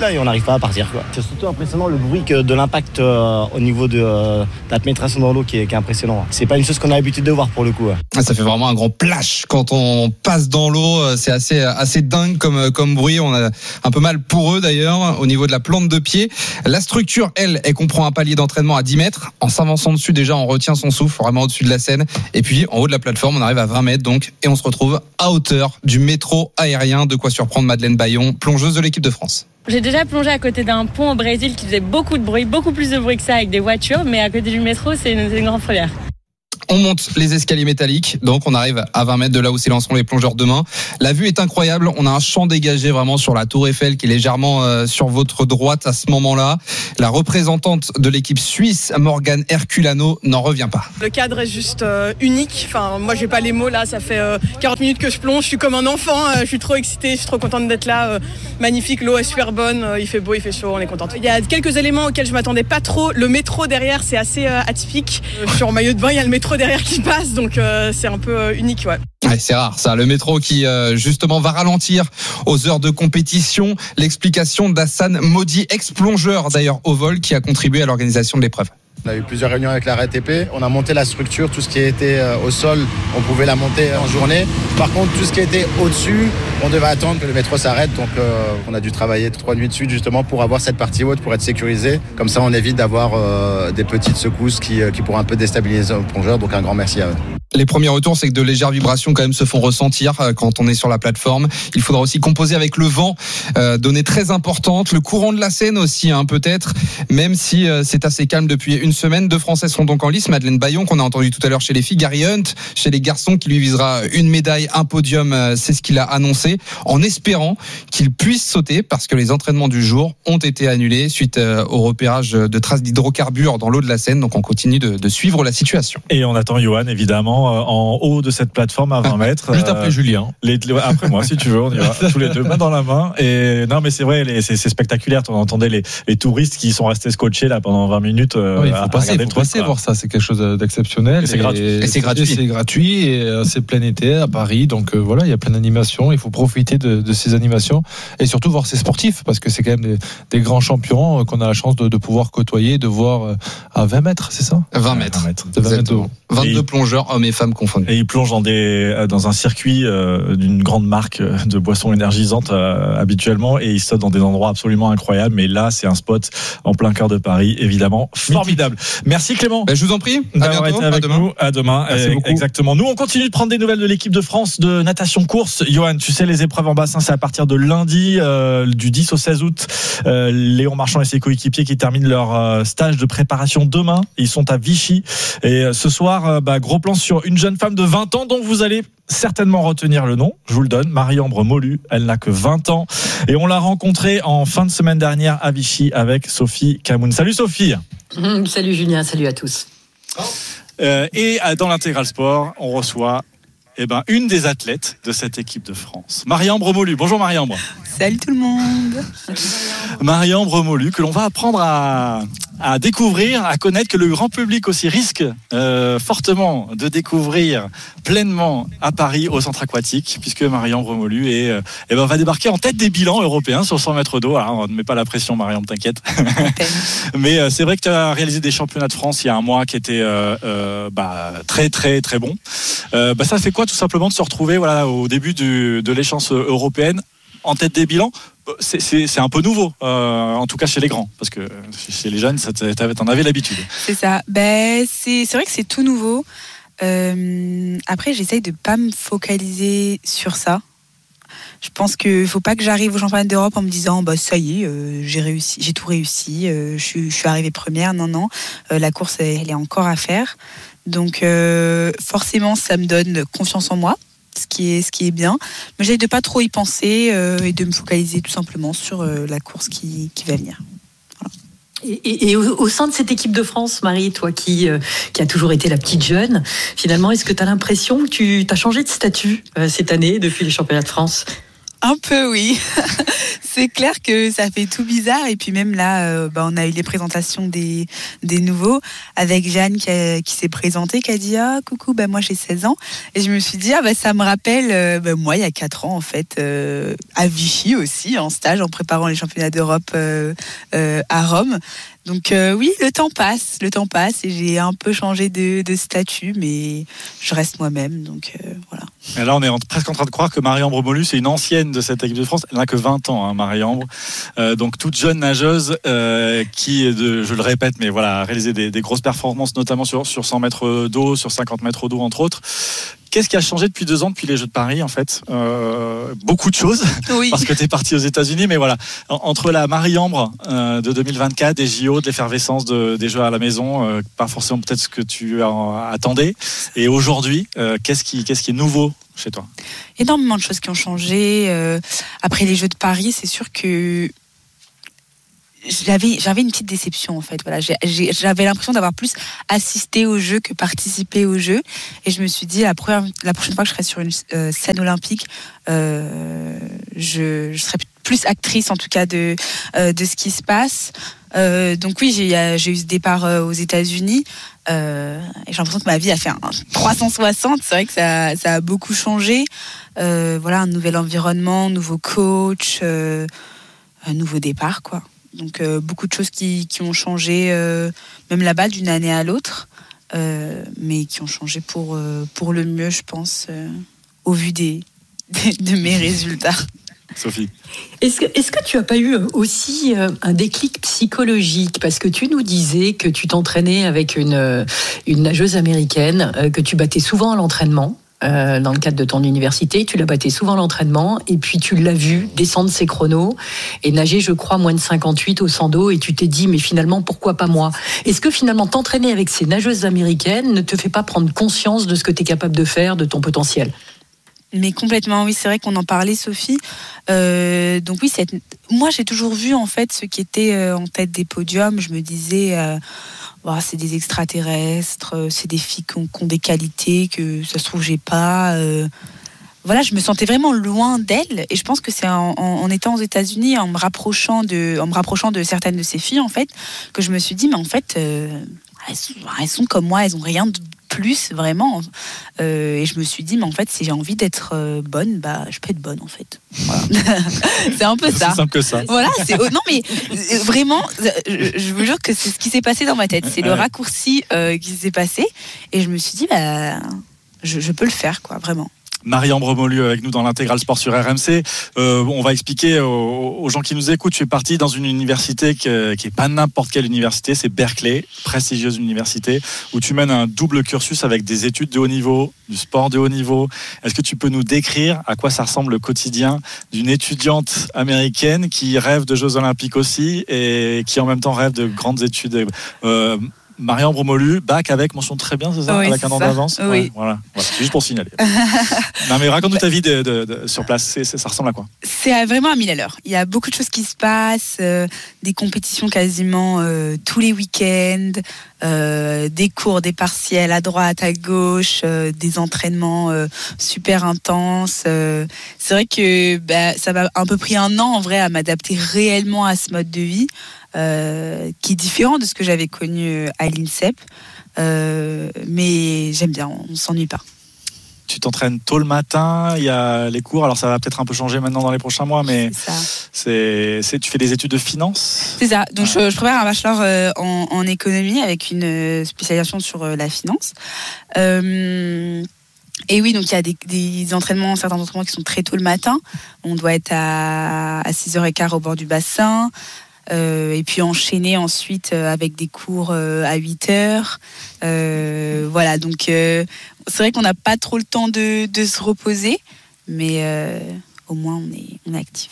là et on n'arrive pas à partir, quoi. C'est surtout impressionnant le bruit que de l'impact euh, au niveau de, euh, de la pénétration dans l'eau qui est, qui est impressionnant. C'est pas une chose qu'on a l'habitude de voir pour le coup. Ouais. Ah, ça fait vraiment un grand plash quand on passe dans l'eau. C'est assez, assez dingue comme, comme bruit. On a un peu mal pour eux d'ailleurs au niveau de la plante de pied. La structure, elle, elle comprend un palier d'entraînement à dix mètres. En s'avançant dessus, déjà, on retient son souffle vraiment au-dessus de la scène. Et puis, en haut de la plateforme, on arrive à vingt mètres donc, et on se retrouve à hauteur du métro aérien. De quoi surprendre Madeleine Bayon, plongeuse de l'équipe de France. J'ai déjà plongé à côté d'un pont au Brésil qui faisait beaucoup de bruit, beaucoup plus de bruit que ça avec des voitures, mais à côté du métro, c'est une, c'est une grande frayeur. On monte les escaliers métalliques, donc on arrive à vingt mètres de là où s'élanceront les plongeurs demain. La vue est incroyable, on a un champ dégagé vraiment sur la tour Eiffel qui est légèrement euh, sur votre droite à ce moment-là. La représentante de l'équipe suisse, Morgane Herculano, n'en revient pas. Le cadre est juste euh, unique, enfin moi j'ai pas les mots là, ça fait euh, quarante minutes que je plonge, je suis comme un enfant, euh, je suis trop excitée, je suis trop contente d'être là, euh, magnifique, l'eau est super bonne, euh, il fait beau, il fait chaud, on est contente. Il y a quelques éléments auxquels je m'attendais pas trop, le métro derrière c'est assez euh, atypique, euh, je suis en maillot de bain, il y a le métro derrière qui passe, donc euh, c'est un peu euh, unique, ouais. Ouais, c'est rare ça, le métro qui euh, justement va ralentir aux heures de compétition. L'explication d'Hassan Modi, ex-plongeur d'ailleurs au vol, qui a contribué à l'organisation de l'épreuve. On a eu plusieurs réunions avec la R T P, on a monté la structure, tout ce qui était au sol, on pouvait la monter en journée. Par contre, tout ce qui était au-dessus, on devait attendre que le métro s'arrête, donc euh, on a dû travailler trois nuits de suite justement pour avoir cette partie haute, pour être sécurisé. Comme ça, on évite d'avoir euh, des petites secousses qui, qui pourraient un peu déstabiliser le plongeur, donc un grand merci à eux. Les premiers retours, c'est que de légères vibrations quand même se font ressentir quand on est sur la plateforme. Il faudra aussi composer avec le vent, euh, donnée très importante. Le courant de la Seine aussi, hein, peut-être, même si euh, c'est assez calme depuis une semaine. Deux Français seront donc en lice. Madeleine Bayon, qu'on a entendu tout à l'heure chez les filles. Gary Hunt, chez les garçons, qui lui visera une médaille, un podium, euh, c'est ce qu'il a annoncé, en espérant qu'il puisse sauter, parce que les entraînements du jour ont été annulés suite euh, au repérage de traces d'hydrocarbures dans l'eau de la Seine. Donc on continue de, de suivre la situation. Et on attend Johan, évidemment, en haut de cette plateforme à vingt mètres. Juste après euh, Julien. Les, après moi, si tu veux, on y va tous les deux, main dans la main. Et non, mais c'est vrai, les, c'est, c'est spectaculaire. On entendait les, les touristes qui sont restés scotchés là pendant vingt minutes. Euh, oui, il faut passer, il faut passer voir ça. C'est quelque chose d'exceptionnel. Et c'est gratuit. Et, et c'est gratuit. C'est gratuit et euh, c'est plein été à Paris. Donc euh, voilà, il y a plein d'animations. Il faut profiter de, de ces animations et surtout voir ces sportifs, parce que c'est quand même des, des grands champions euh, qu'on a la chance de, de pouvoir côtoyer, de voir euh, à vingt mètres, c'est ça? vingt mètres. vingt mètres. vingt mètres de haut. vingt-deux et plongeurs, hommes et femmes confondus. Et ils plongent dans des dans un circuit euh, d'une grande marque de boissons énergisantes euh, habituellement, et ils sautent dans des endroits absolument incroyables. Mais là, c'est un spot en plein cœur de Paris, évidemment formidable. Merci Clément. Ben, je vous en prie. À d'avoir bientôt. été avec à demain. nous. À demain. Euh, exactement. Nous, on continue de prendre des nouvelles de l'équipe de France de natation course. Johan, tu sais, les épreuves en bassin, c'est à partir de lundi, euh, du dix au seize août. Euh, Léon Marchand et ses coéquipiers qui terminent leur euh, stage de préparation demain. Ils sont à Vichy. Et euh, ce soir, euh, bah, gros plan sur une jeune femme de vingt ans dont vous allez certainement retenir le nom. Je vous le donne. Marie-Ambre Molu. Elle n'a que vingt ans. Et on l'a rencontrée en fin de semaine dernière à Vichy avec Sophie Camoun. Salut Sophie. Mmh, salut Julien. Salut à tous. Euh, et dans l'Intégral Sport, on reçoit eh ben, une des athlètes de cette équipe de France, Marie-Ambre Molu. Bonjour Marie-Ambre. Salut tout le monde. Marie-Ambre Molu, que l'on va apprendre à, à découvrir, à connaître, que le grand public aussi risque euh, fortement de découvrir pleinement à Paris au centre aquatique, puisque Marie-Ambre Molu est, euh, eh ben, va débarquer en tête des bilans européens sur cent mètres d'eau. Alors, on ne met pas la pression, Marie-Ambre, t'inquiète. Mais euh, c'est vrai que tu as réalisé des championnats de France il y a un mois qui étaient euh, euh, bah, très très très bons. Euh, bah, ça fait quoi tout simplement de se retrouver voilà, au début du, de l'échéance européenne en tête des bilans? C'est, c'est, c'est un peu nouveau, euh, en tout cas chez les grands, parce que chez les jeunes, ça, t'en avais l'habitude. C'est ça. Ben, c'est, c'est vrai que c'est tout nouveau. Euh, après, j'essaye de ne pas me focaliser sur ça. Je pense qu'il ne faut pas que j'arrive au championnat d'Europe en me disant bah, ça y est, euh, j'ai réussi, j'ai tout réussi, euh, je, suis, je suis arrivée première. Non, non, euh, la course, elle est encore à faire. Donc, euh, forcément, ça me donne confiance en moi. Ce qui est, ce qui est bien, mais j'essaie de pas trop y penser euh, et de me focaliser tout simplement sur euh, la course qui, qui va venir. Voilà. Et, et, et au, au sein de cette équipe de France, Marie, toi qui, euh, qui a toujours été la petite jeune, finalement, est-ce que tu as l'impression que tu as changé de statut euh, cette année depuis les championnats de France ? Un peu, oui. C'est clair que ça fait tout bizarre. Et puis même là, euh, bah, on a eu les présentations des, des nouveaux avec Jeanne qui, a, qui s'est présentée, qui a dit « Ah, coucou, bah, moi j'ai seize ans ». Et je me suis dit « Ah, bah, ça me rappelle euh, bah, moi, il y a quatre ans, en fait, euh, à Vichy aussi, en stage, en préparant les championnats d'Europe euh, euh, à Rome ». Donc euh, oui, le temps passe, le temps passe et j'ai un peu changé de, de statut, mais je reste moi-même, donc euh, voilà. Et là, on est en, presque en train de croire que Marie-Ambre Molu, c'est une ancienne de cette équipe de France. Elle n'a que vingt ans, hein, Marie-Ambre. Euh, donc toute jeune nageuse euh, qui, de, je le répète, mais voilà, a réalisé des, des grosses performances, notamment sur, sur cent mètres d'eau, sur cinquante mètres d'eau, entre autres. Qu'est-ce qui a changé depuis deux ans, depuis les Jeux de Paris, en fait euh, Beaucoup de choses, oui. Parce que tu es parti aux États-Unis, mais voilà, entre la Marie-Ambre euh, de deux mille vingt-quatre, des J O, de l'effervescence de, des Jeux à la maison, euh, pas forcément peut-être ce que tu attendais, et aujourd'hui, euh, qu'est-ce qui, qu'est-ce qui est nouveau chez toi? Énormément de choses qui ont changé. Euh, après les Jeux de Paris, c'est sûr que J'avais, j'avais une petite déception en fait. Voilà, j'ai, j'ai, j'avais l'impression d'avoir plus assisté au jeu que participé au jeu. Et je me suis dit la, première, la prochaine fois que je serai sur une euh, scène olympique, euh, je, je serai plus actrice en tout cas de, euh, de ce qui se passe. Euh, donc oui, j'ai, j'ai eu ce départ euh, aux États-Unis. Euh, et j'ai l'impression que ma vie a fait un trois cent soixante. C'est vrai que ça, ça a beaucoup changé. Euh, voilà, un nouvel environnement, nouveau coach, euh, un nouveau départ quoi. Donc euh, beaucoup de choses qui, qui ont changé, euh, même là-bas, d'une année à l'autre, euh, mais qui ont changé pour, euh, pour le mieux, je pense, euh, au vu des, des, de mes résultats. Sophie. Est-ce que, est-ce que tu n'as pas eu aussi un déclic psychologique? Parce que tu nous disais que tu t'entraînais avec une, une nageuse américaine, que tu battais souvent à l'entraînement. Euh, dans le cadre de ton université, tu la battais souvent à l'entraînement et puis tu l'as vu descendre ses chronos et nager, je crois, moins de cinquante-huit au cent d'eau et tu t'es dit, mais finalement, pourquoi pas moi? Est-ce que finalement, t'entraîner avec ces nageuses américaines ne te fait pas prendre conscience de ce que tu es capable de faire, de ton potentiel? Mais complètement, oui, c'est vrai qu'on en parlait, Sophie. Euh, donc oui, cette... moi j'ai toujours vu en fait ceux qui étaient en tête des podiums. Je me disais... Euh... Oh, c'est des extraterrestres, c'est des filles qui ont, qui ont des qualités que ça se trouve j'ai pas. Euh, voilà, je me sentais vraiment loin d'elles et je pense que c'est en, en, en étant aux États-Unis, en me rapprochant de, en me rapprochant de certaines de ces filles en fait, que je me suis dit mais en fait euh, elles, sont, elles sont comme moi, elles ont rien de plus vraiment. Euh, et je me suis dit mais en fait si j'ai envie d'être euh, bonne, bah je peux être bonne en fait. Voilà. C'est un peu ça. C'est simple que ça. Voilà, c'est non mais vraiment, je, je vous jure que c'est ce qui s'est passé dans ma tête. C'est le raccourci euh, qui s'est passé et je me suis dit bah je, je peux le faire quoi, vraiment. Marie-Ambre Molu avec nous dans l'Intégral Sport sur R M C. Euh, on va expliquer aux, aux gens qui nous écoutent. Tu es parti dans une université qui n'est pas n'importe quelle université, c'est Berkeley, prestigieuse université, où tu mènes un double cursus avec des études de haut niveau, du sport de haut niveau. Est-ce que tu peux nous décrire à quoi ça ressemble le quotidien d'une étudiante américaine qui rêve de Jeux Olympiques aussi et qui en même temps rêve de grandes études euh, Marie-Ambre Molu, bac avec mention très bien, c'est ça, oui, avec c'est un an ça. d'avance. Oui. Ouais, voilà. Voilà, c'est juste pour signaler. Non mais raconte-nous ta vie de, de, de, sur place. C'est, c'est, ça ressemble à quoi? C'est vraiment à mille à l'heure. Il y a beaucoup de choses qui se passent, euh, des compétitions quasiment euh, tous les week-ends, euh, des cours, des partiels à droite, à gauche, euh, des entraînements euh, super intenses. Euh, c'est vrai que bah, ça m'a un peu pris un an en vrai à m'adapter réellement à ce mode de vie. Euh, qui est différent de ce que j'avais connu à l'INSEP, euh, mais j'aime bien, on ne s'ennuie pas. Tu t'entraînes tôt le matin, il y a les cours, alors ça va peut-être un peu changer maintenant dans les prochains mois, mais c'est ça. C'est, c'est, tu fais des études de finance? C'est ça, donc ouais. je, je prépare un bachelor euh, en, en économie avec une spécialisation sur euh, la finance. Euh, Et oui, donc il y a des, des entraînements, certains entraînements qui sont très tôt le matin. On doit être à, à six heures quinze au bord du bassin. Euh, et puis enchaîner ensuite euh, avec des cours euh, à huit heures. Euh, voilà, donc euh, c'est vrai qu'on n'a pas trop le temps de, de se reposer, mais euh, au moins on est, on est actif.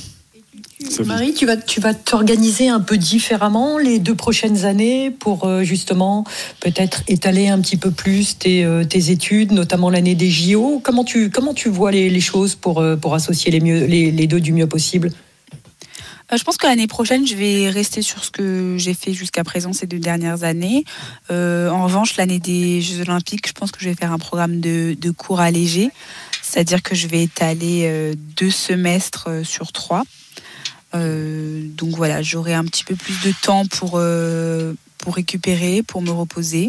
Marie, tu vas, tu vas t'organiser un peu différemment les deux prochaines années pour euh, justement peut-être étaler un petit peu plus tes, euh, tes études, notamment l'année des J O. Comment tu, comment tu vois les, les choses pour, euh, pour associer les, mieux, les, les deux du mieux possible? Je pense que l'année prochaine, je vais rester sur ce que j'ai fait jusqu'à présent ces deux dernières années. Euh, en revanche, l'année des Jeux Olympiques, je pense que je vais faire un programme de, de cours allégé. c'est-à-dire que je vais étaler euh, deux semestres euh, sur trois. Euh, donc voilà, j'aurai un petit peu plus de temps pour, euh, pour récupérer, pour me reposer.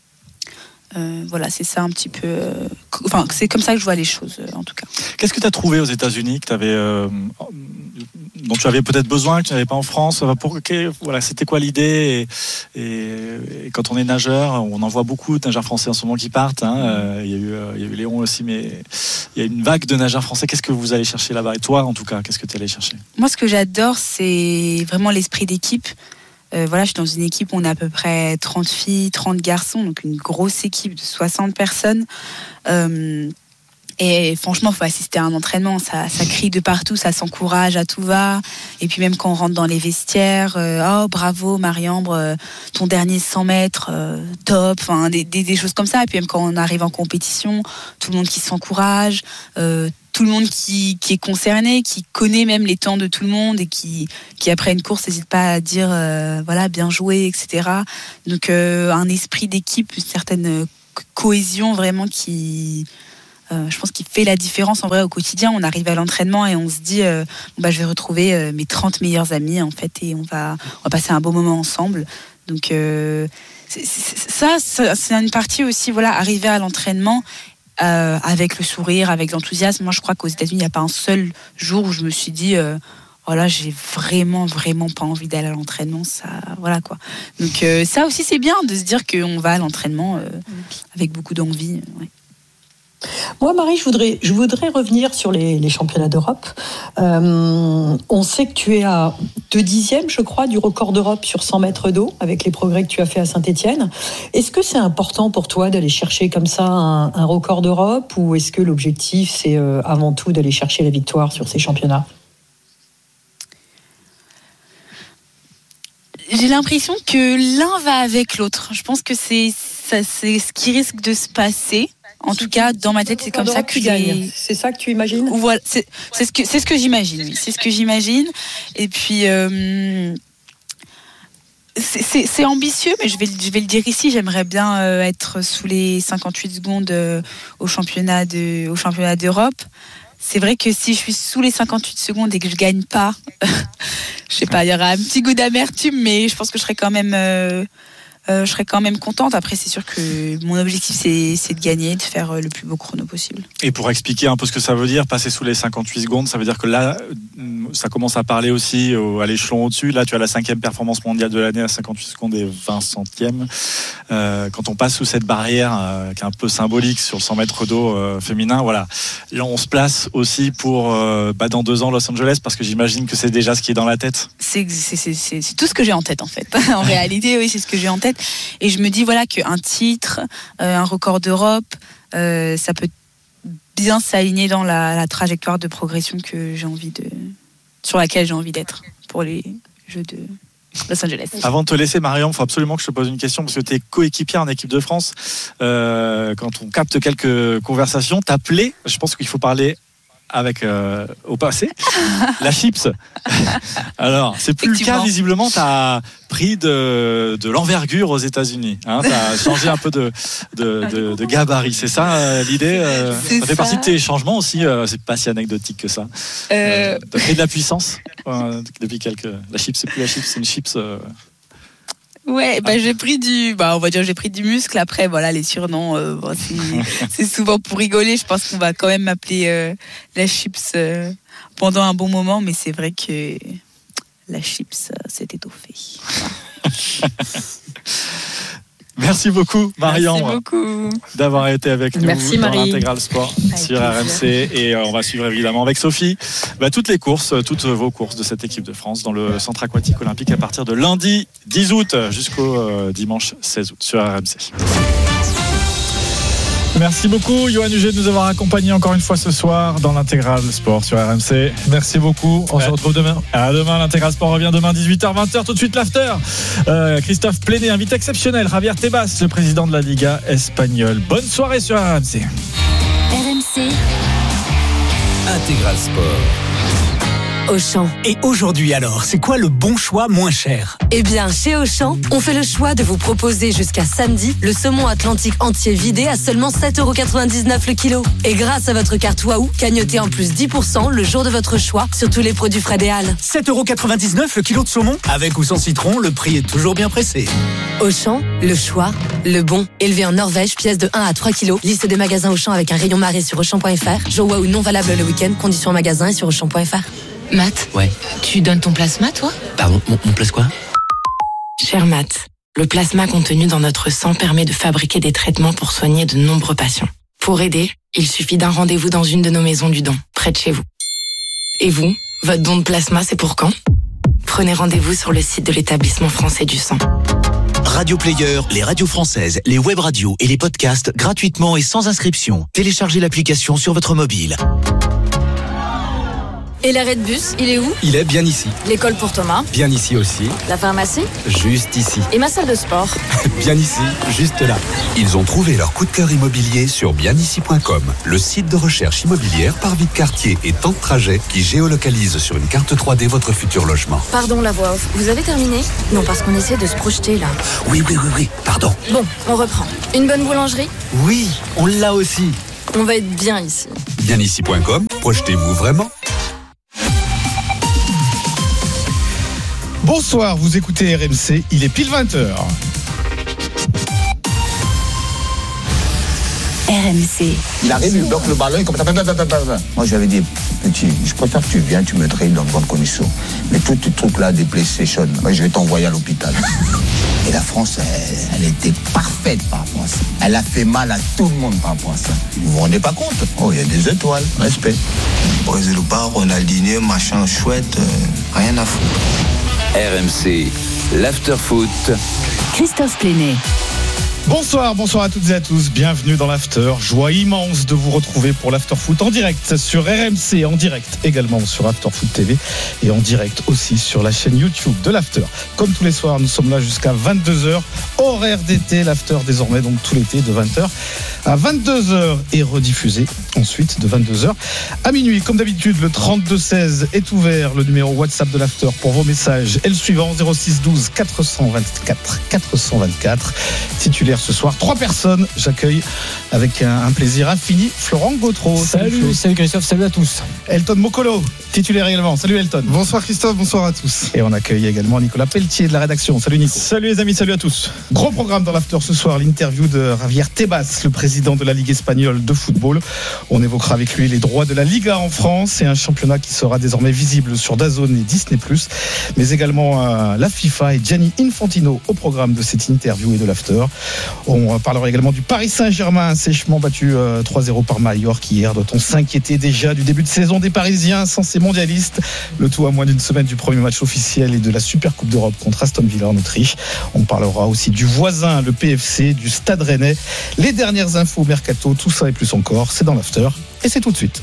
Euh, voilà, c'est ça un petit peu. Euh, enfin, c'est comme ça que je vois les choses, euh, en tout cas. Qu'est-ce que tu as trouvé aux États-Unis que t'avais, euh, dont tu avais peut-être besoin, que tu n'avais pas en France? Pour, okay, voilà, c'était quoi l'idée? et, et, et quand on est nageur, on en voit beaucoup de nageurs français en ce moment qui partent. Hein. Euh, il y a eu, euh, il y a eu Léon aussi, mais il y a une vague de nageurs français. Qu'est-ce que vous allez chercher là-bas? Et toi, en tout cas, qu'est-ce que tu allais chercher? Moi, ce que j'adore, c'est vraiment l'esprit d'équipe. Euh, voilà, je suis dans une équipe où on a à peu près trente filles, trente garçons, donc une grosse équipe de soixante personnes. Euh, et franchement, il faut assister à un entraînement, ça, ça crie de partout, ça s'encourage à tout va. Et puis même quand on rentre dans les vestiaires, euh, oh bravo Marie-Ambre, euh, ton dernier cent mètres, euh, top, enfin des, des, des choses comme ça. Et puis même quand on arrive en compétition, tout le monde qui s'encourage. Euh, tout le monde qui, qui est concerné, qui connaît même les temps de tout le monde et qui, qui après une course n'hésite pas à dire euh, voilà, bien joué, et cetera. Donc euh, un esprit d'équipe, une certaine cohésion vraiment qui, euh, je pense, qui fait la différence en vrai au quotidien. On arrive à l'entraînement et on se dit euh, bon, bah, je vais retrouver euh, mes trente meilleurs amis en fait et on va, on va passer un beau moment ensemble. Donc euh, c'est, c'est, ça, c'est une partie aussi, voilà, arriver à l'entraînement. Euh, avec le sourire, avec l'enthousiasme. Moi, je crois qu'aux États-Unis, il n'y a pas un seul jour où je me suis dit, euh, oh là, j'ai vraiment, vraiment pas envie d'aller à l'entraînement. Ça, voilà quoi. Donc euh, ça aussi, c'est bien de se dire qu'on va à l'entraînement euh, avec beaucoup d'envie. Ouais. Moi, Marie, je voudrais, je voudrais revenir sur les, les championnats d'Europe. Euh, on sait que tu es à deux dixièmes, je crois, du record d'Europe sur cent mètres d'eau, avec les progrès que tu as fait à Saint-Étienne. Est-ce que c'est important pour toi d'aller chercher comme ça un, un record d'Europe, ou est-ce que l'objectif, c'est euh, avant tout d'aller chercher la victoire sur ces championnats? J'ai l'impression que l'un va avec l'autre. Je pense que c'est, ça, c'est ce qui risque de se passer. En tout cas, dans ma tête, c'est comme ça que tu gagnes. C'est ça que tu imagines? Voilà, c'est, c'est ce que c'est ce que j'imagine. Oui. C'est ce que j'imagine. Et puis, euh, c'est, c'est, c'est ambitieux, mais je vais je vais le dire ici. J'aimerais bien euh, être sous les cinquante-huit secondes euh, au championnat de au championnat d'Europe. C'est vrai que si je suis sous les cinquante-huit secondes et que je gagne pas, je sais pas, il y aura un petit goût d'amertume, mais je pense que je serai quand même. Euh, Euh, je serais quand même contente. Après, c'est sûr que mon objectif, c'est, c'est de gagner, de faire le plus beau chrono possible. Et pour expliquer un peu ce que ça veut dire, passer sous les cinquante-huit secondes, ça veut dire que là, ça commence à parler aussi au, à l'échelon au-dessus. Là, tu as la cinquième performance mondiale de l'année à cinquante-huit secondes et vingt centièmes. Euh, quand on passe sous cette barrière euh, qui est un peu symbolique sur le cent mètres d'eau euh, féminin, voilà. Là, on se place aussi pour euh, bah, dans deux ans Los Angeles, parce que j'imagine que c'est déjà ce qui est dans la tête. C'est, c'est, c'est, c'est, c'est tout ce que j'ai en tête, en fait. En réalité, oui, c'est ce que j'ai en tête. Et je me dis voilà qu'un titre, euh, un record d'Europe, euh, ça peut bien s'aligner dans la, la trajectoire de progression que j'ai envie de, sur laquelle j'ai envie d'être pour les Jeux de Los Angeles. Avant de te laisser, Mariam, il faut absolument que je te pose une question, parce que tu es coéquipière en équipe de France. Euh, quand on capte quelques conversations, t'appeler, je pense qu'il faut parler avec euh, au passé la chips. Alors c'est plus le cas, visiblement. T'as pris de, de l'envergure aux États-Unis, hein, t'as changé un peu de, de, de, de gabarit, c'est ça euh, l'idée euh, ça fait ça. Partie de tes changements aussi, euh, c'est pas si anecdotique que ça. euh... Euh, t'as pris de la puissance euh, depuis quelques la chips, c'est plus la chips, c'est une chips. euh... Ouais, bah, j'ai pris du, bah, on va dire j'ai pris du muscle. Après, voilà, les surnoms, euh, bon, c'est, c'est souvent pour rigoler. Je pense qu'on va quand même m'appeler euh, la chips euh, pendant un bon moment, mais c'est vrai que la chips euh, s'est étoffée. Merci beaucoup, Mariam, Merci beaucoup. d'avoir été avec nous Merci, dans Marie. l'Intégral Sport Avec sur plaisir. R M C. Et euh, on va suivre évidemment avec Sophie bah, toutes les courses, toutes vos courses de cette équipe de France dans le centre aquatique olympique à partir de lundi dix août jusqu'au euh, dimanche seize août sur R M C. Merci beaucoup, Yoann Huget, de nous avoir accompagnés encore une fois ce soir dans l'Intégral Sport sur R M C. Merci beaucoup. On ouais. se retrouve demain. À demain, l'Intégral Sport revient demain, dix-huit heures vingt. Tout de suite, l'after. Euh, Christophe Plenet, invité exceptionnel. Javier Tebas, le président de la Liga espagnole. Bonne soirée sur R M C. R M C Intégral Sport. Auchan. Et aujourd'hui alors, c'est quoi le bon choix moins cher ? Eh bien, chez Auchan, on fait le choix de vous proposer jusqu'à samedi le saumon atlantique entier vidé à seulement sept euros quatre-vingt-dix-neuf le kilo. Et grâce à votre carte Waouh, cagnotez en plus dix pour cent le jour de votre choix sur tous les produits Fred et Halles. sept euros quatre-vingt-dix-neuf le kilo de saumon ? Avec ou sans citron, le prix est toujours bien pressé. Auchan, le choix, le bon. Élevé en Norvège, pièce de un à trois kilos. Liste des magasins Auchan avec un rayon marée sur Auchan point F R. Jour Waouh non valable le week-end. Conditions en magasin et sur Auchan point F R. Matt, ouais. Tu donnes ton plasma, toi ? Pardon, mon, mon place quoi ? Cher Matt, le plasma contenu dans notre sang permet de fabriquer des traitements pour soigner de nombreux patients. Pour aider, il suffit d'un rendez-vous dans une de nos maisons du don, près de chez vous. Et vous, votre don de plasma, c'est pour quand ? Prenez rendez-vous sur le site de l'Établissement français du sang. Radio Player, les radios françaises, les web radios et les podcasts gratuitement et sans inscription. Téléchargez l'application sur votre mobile. Et l'arrêt de bus, il est où ? Il est bien ici. L'école pour Thomas ? Bien ici aussi. La pharmacie ? Juste ici. Et ma salle de sport ? Bien ici, juste là. Ils ont trouvé leur coup de cœur immobilier sur bien ici point com, le site de recherche immobilière par vie de quartier et temps de trajet qui géolocalise sur une carte trois D votre futur logement. Pardon la voix off, vous avez terminé ? Non, parce qu'on essaie de se projeter là. Oui, oui, oui, oui, pardon. Bon, on reprend. Une bonne boulangerie ? Oui, on l'a aussi. On va être bien ici. bien ici point com, projetez-vous vraiment ? Bonsoir, vous écoutez R M C, il est pile vingt heures. R M C. Il arrive, il bloque le ballon, il comme ça. Moi, j'avais dit, petit, je préfère que tu viennes, tu me traites dans de bonnes conditions. Mais tous tes trucs-là, des PlayStation, moi, je vais t'envoyer à l'hôpital. Et la France, elle, elle était parfaite par rapport à ça. Elle a fait mal à tout le monde par rapport à ça. Vous vous rendez pas compte ? Oh, il y a des étoiles, respect. Brésil ou pas, Ronaldinho, machin chouette, euh, rien à foutre. R M C, l'after-foot. Christophe Pléné. Bonsoir, bonsoir à toutes et à tous, bienvenue dans l'After. Joie immense de vous retrouver pour l'After Foot en direct sur R M C, en direct également sur After Foot T V et en direct aussi sur la chaîne YouTube de l'After. Comme tous les soirs, nous sommes là jusqu'à vingt-deux heures, horaire d'été, l'After désormais, donc tout l'été de vingt heures à vingt-deux heures et rediffusé ensuite de vingt-deux heures à minuit. Comme d'habitude, le trente-deux seize est ouvert, le numéro WhatsApp de l'After pour vos messages est le suivant, zéro six douze quatre cent vingt-quatre quatre cent vingt-quatre. Titulaire ce soir, trois personnes, j'accueille avec un, un plaisir infini Florent Gautreau. Salut, salut, salut Christophe, salut à tous. Elton Mokolo, titulaire également. Salut Elton. Bonsoir Christophe, bonsoir à tous. Et on accueille également Nicolas Pelletier de la rédaction. Salut Nico. Salut les amis, salut à tous. Gros programme dans l'After ce soir, l'interview de Javier Tebas, le président de la Ligue espagnole de football. On évoquera avec lui les droits de la Liga en France et un championnat qui sera désormais visible sur DAZN et Disney plus, mais également euh, la FIFA et Gianni Infantino au programme de cette interview et de l'After. On parlera également du Paris Saint-Germain, sèchement battu euh, trois zéro par Mallorca hier. Doit-on s'inquiéter déjà du début de saison des Parisiens censés mondialistes ? Le tout à moins d'une semaine du premier match officiel et de la Super Coupe d'Europe contre Aston Villa en Autriche. On parlera aussi du voisin, le P F C, du Stade Rennais. Les dernières infos mercato, tout ça et plus encore, c'est dans l'After et c'est tout de suite.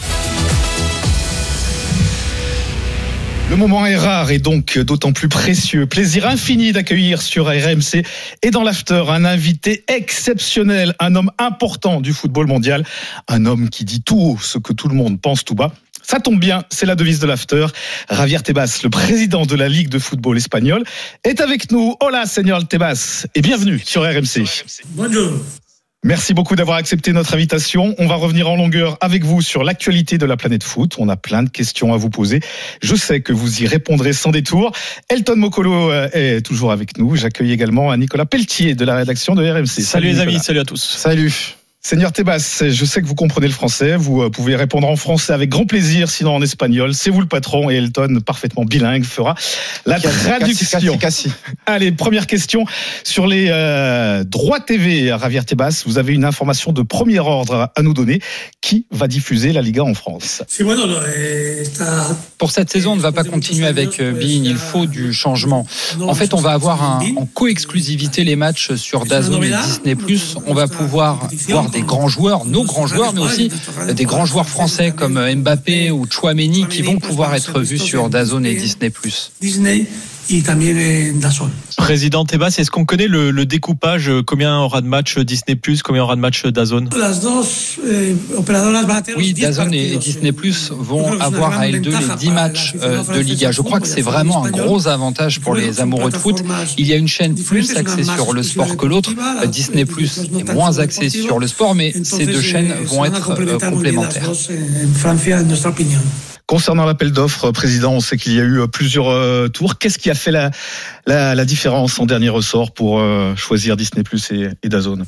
Le moment est rare et donc d'autant plus précieux. Plaisir infini d'accueillir sur R M C et dans l'After un invité exceptionnel, un homme important du football mondial, un homme qui dit tout haut ce que tout le monde pense tout bas. Ça tombe bien, c'est la devise de l'After. Javier Tebas, le président de la Ligue de football espagnole, est avec nous. Hola, señor Tebas, et bienvenue sur R M C. Bonjour. Merci beaucoup d'avoir accepté notre invitation. On va revenir en longueur avec vous sur l'actualité de la planète foot. On a plein de questions à vous poser. Je sais que vous y répondrez sans détour. Elton Mokolo est toujours avec nous. J'accueille également Nicolas Pelletier de la rédaction de R M C. Salut, salut les Nicolas. Amis, salut à tous. Salut. Seigneur Tebas, je sais que vous comprenez le français, vous pouvez répondre en français avec grand plaisir, sinon en espagnol. C'est vous le patron et Elton, parfaitement bilingue, fera la traduction. Cassi, cassi. Allez, première question sur les euh, droits T V. Javier Tebas, vous avez une information de premier ordre à nous donner. Qui va diffuser la Liga en France ? Pour cette saison, on ne va pas continuer avec Bein, il faut du changement. En fait, on va avoir un, en co-exclusivité les matchs sur DAZN et Disney plus. On va pouvoir voir des grands joueurs, nos grands joueurs, mais aussi des grands joueurs français comme Mbappé ou Tchouaméni qui vont pouvoir être vus sur DAZN et Disney plus. Président Tebas, est-ce qu'on connaît le, le découpage? Combien aura de matchs Disney plus, combien aura de matchs DAZN? Oui, DAZN et Disney plus vont avoir à elles deux les dix matchs de Liga. Je crois que c'est vraiment un gros avantage pour les amoureux de foot. Il y a une chaîne plus axée sur le sport que l'autre. Disney plus est moins axée sur le sport, mais ces deux chaînes vont être complémentaires. Concernant l'appel d'offres, Président, on sait qu'il y a eu plusieurs euh, tours. Qu'est-ce qui a fait la, la, la différence en dernier ressort pour euh, choisir Disney plus et, et DAZN?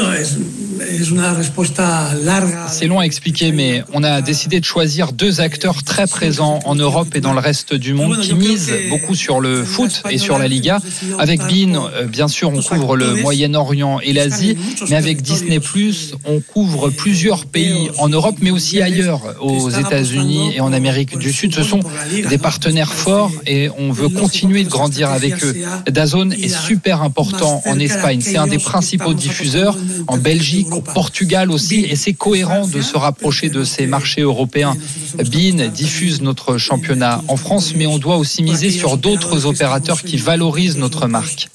C'est long à expliquer, mais on a décidé de choisir deux acteurs très présents en Europe et dans le reste du monde qui misent beaucoup sur le foot et sur la Liga. Avec beIN, bien sûr, on couvre le Moyen-Orient et l'Asie, mais avec Disney plus, on couvre plusieurs pays en Europe, mais aussi ailleurs, aux États-Unis et en Amérique du Sud. Ce sont des partenaires forts et on veut continuer de grandir avec eux. DAZN est super important en Espagne. C'est un des principaux diffuseurs, en Belgique, au Portugal aussi, et c'est cohérent de se rapprocher de ces marchés européens. beIN diffuse notre championnat en France, mais on doit aussi miser sur d'autres opérateurs qui valorisent notre marque.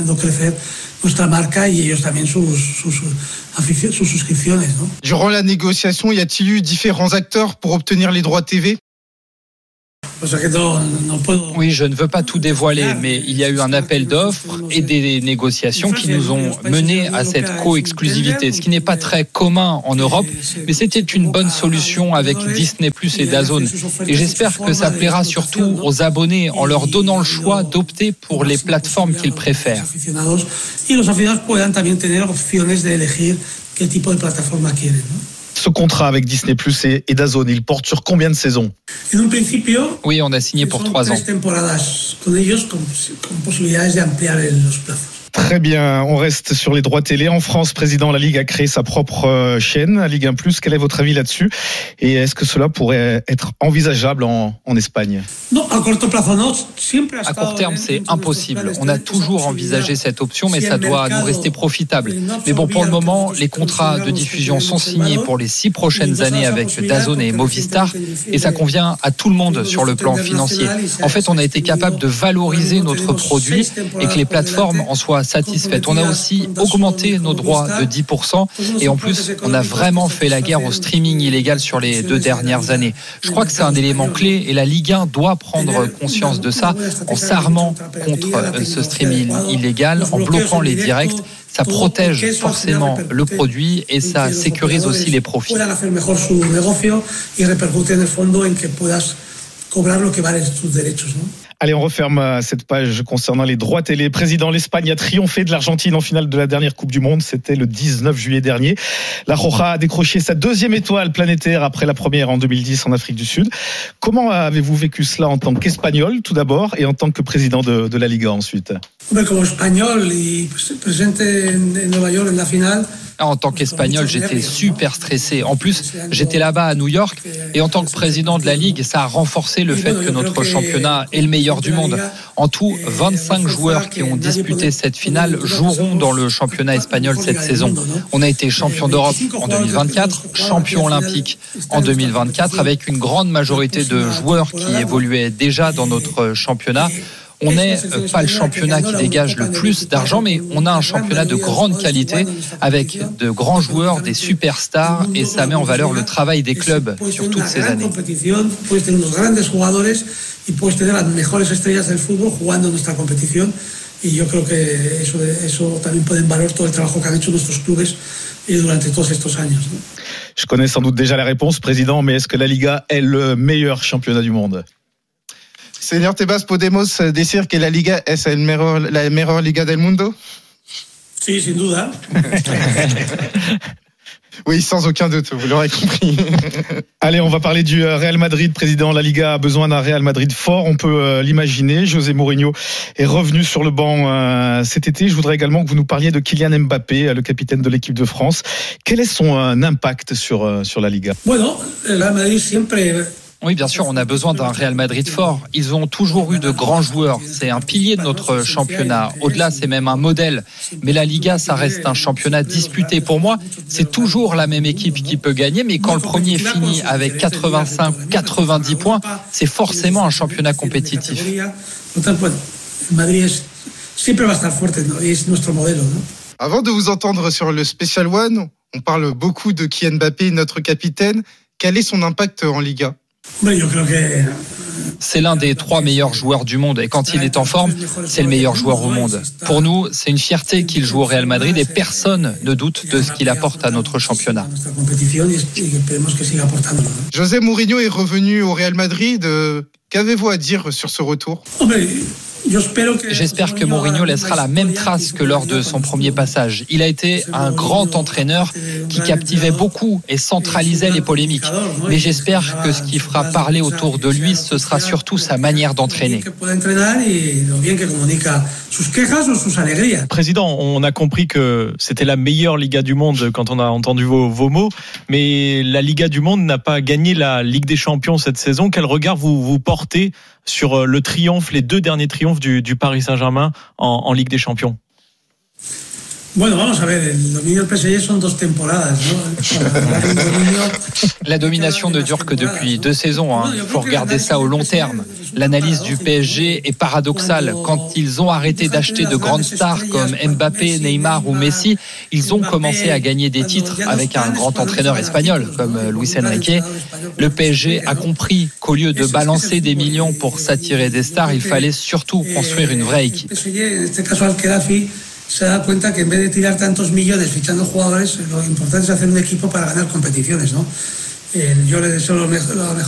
Durant la négociation, y a-t-il eu différents acteurs pour obtenir les droits T V? Oui, je ne veux pas tout dévoiler, mais il y a eu un appel d'offres et des négociations qui nous ont menés à cette co-exclusivité, ce qui n'est pas très commun en Europe, mais c'était une bonne solution avec Disney plus et DAZN. Et j'espère que ça plaira surtout aux abonnés en leur donnant le choix d'opter pour les plateformes qu'ils préfèrent. Ce contrat avec Disney plus et, et DAZN, il porte sur combien de saisons? Oui, on a signé pour trois ans. Très bien, on reste sur les droits télé. En France, Président, la Ligue a créé sa propre chaîne, la Ligue un plus. Quel est votre avis là-dessus? Et est-ce que cela pourrait être envisageable en, en Espagne? À court terme, c'est impossible. On a toujours envisagé cette option, mais ça doit nous rester profitable. Mais bon, pour le moment, les contrats de diffusion sont signés pour les six prochaines années avec DAZN et Movistar, et ça convient à tout le monde sur le plan financier. En fait, on a été capable de valoriser notre produit et que les plateformes en soient satisfaites. On a aussi augmenté nos droits de dix pour cent et en plus, on a vraiment fait la guerre au streaming illégal sur les deux dernières années. Je crois que c'est un élément clé et la Ligue un doit prendre conscience de ça en s'armant contre ce streaming illégal, en bloquant les directs. Ça protège forcément le produit et ça sécurise aussi les profits. Allez, on referme cette page concernant les droits télé. Président, l'Espagne a triomphé de l'Argentine en finale de la dernière Coupe du Monde. C'était le dix-neuf juillet dernier. La Roja a décroché sa deuxième étoile planétaire après la première en deux mille dix en Afrique du Sud. Comment avez-vous vécu cela en tant qu'Espagnol tout d'abord et en tant que président de, de la Liga ensuite? En tant qu'Espagnol, j'étais super stressé. En plus, j'étais là-bas à New York et en tant que président de la Ligue, ça a renforcé le fait que notre championnat est le meilleur du monde. En tout, vingt-cinq joueurs qui ont disputé cette finale joueront dans le championnat espagnol cette saison. On a été champion d'Europe en deux mille vingt-quatre, champion olympique en deux mille vingt-quatre, avec une grande majorité de joueurs qui évoluaient déjà dans notre championnat. On n'est pas le championnat qui dégage le plus d'argent, mais on a un championnat de grande qualité avec de grands joueurs, des superstars, et ça met en valeur le travail des clubs sur toutes ces années. Et yo creo que eso, eso también pone en valor todo el trabajo que han hecho nuestros clubes durante todos estos años. Je connais sans doute déjà la réponse, Président, mais est-ce que la Liga est le meilleur championnat du monde? Señor Tebas, ¿podemos decir que la Liga es el mejor, la mejor Liga del mundo? Sí, sin duda. Oui, sans aucun doute, vous l'aurez compris. Allez, on va parler du Real Madrid. Président, la Liga a besoin d'un Real Madrid fort, on peut euh, l'imaginer. José Mourinho est revenu sur le banc euh, cet été. Je voudrais également que vous nous parliez de Kylian Mbappé, le capitaine de l'équipe de France. Quel est son euh, impact sur, euh, sur la Liga? Bueno, el Real Madrid siempre... Oui, bien sûr, on a besoin d'un Real Madrid fort. Ils ont toujours eu de grands joueurs. C'est un pilier de notre championnat. Au-delà, c'est même un modèle. Mais la Liga, ça reste un championnat disputé. Pour moi, c'est toujours la même équipe qui peut gagner. Mais quand le premier finit avec quatre-vingt-cinq, quatre-vingt-dix points, c'est forcément un championnat compétitif. Madrid es, siempre va a estar fuerte, ¿no? Y es nuestro modelo, ¿no? Avant de vous entendre sur le Special One, on parle beaucoup de Kylian Mbappé, notre capitaine. Quel est son impact en Liga? C'est l'un des trois meilleurs joueurs du monde et quand il est en forme, c'est le meilleur joueur au monde. Pour nous, c'est une fierté qu'il joue au Real Madrid et personne ne doute de ce qu'il apporte à notre championnat. José Mourinho est revenu au Real Madrid. Qu'avez-vous à dire sur ce retour? J'espère que Mourinho laissera la même trace que lors de son premier passage. Il a été un grand entraîneur qui captivait beaucoup et centralisait les polémiques. Mais j'espère que ce qui fera parler autour de lui, ce sera surtout sa manière d'entraîner. Président, on a compris que c'était la meilleure Liga du monde quand on a entendu vos, vos mots, mais la Liga du monde n'a pas gagné la Ligue des Champions cette saison. Quel regard vous, vous portez sur le triomphe, les deux derniers triomphes du, du Paris Saint-Germain en, en Ligue des Champions? Bueno, vamos a ver, el dominio del P S G son dos temporadas, ¿no? La domination ne dure que depuis deux saisons. Hein. Il faut regarder ça au long terme. L'analyse du P S G est paradoxale. Quand ils ont arrêté d'acheter de grandes stars comme Mbappé, Neymar ou Messi, ils ont commencé à gagner des titres avec un grand entraîneur espagnol comme Luis Enrique. Le P S G a compris qu'au lieu de balancer des millions pour s'attirer des stars, il fallait surtout construire une vraie équipe. Se da cuenta que en vez de tirar tantos millones fichando jugadores, lo importante es hacer un equipo para ganar competiciones, ¿no? Eh, yo le deseo lo mejor, lo mejor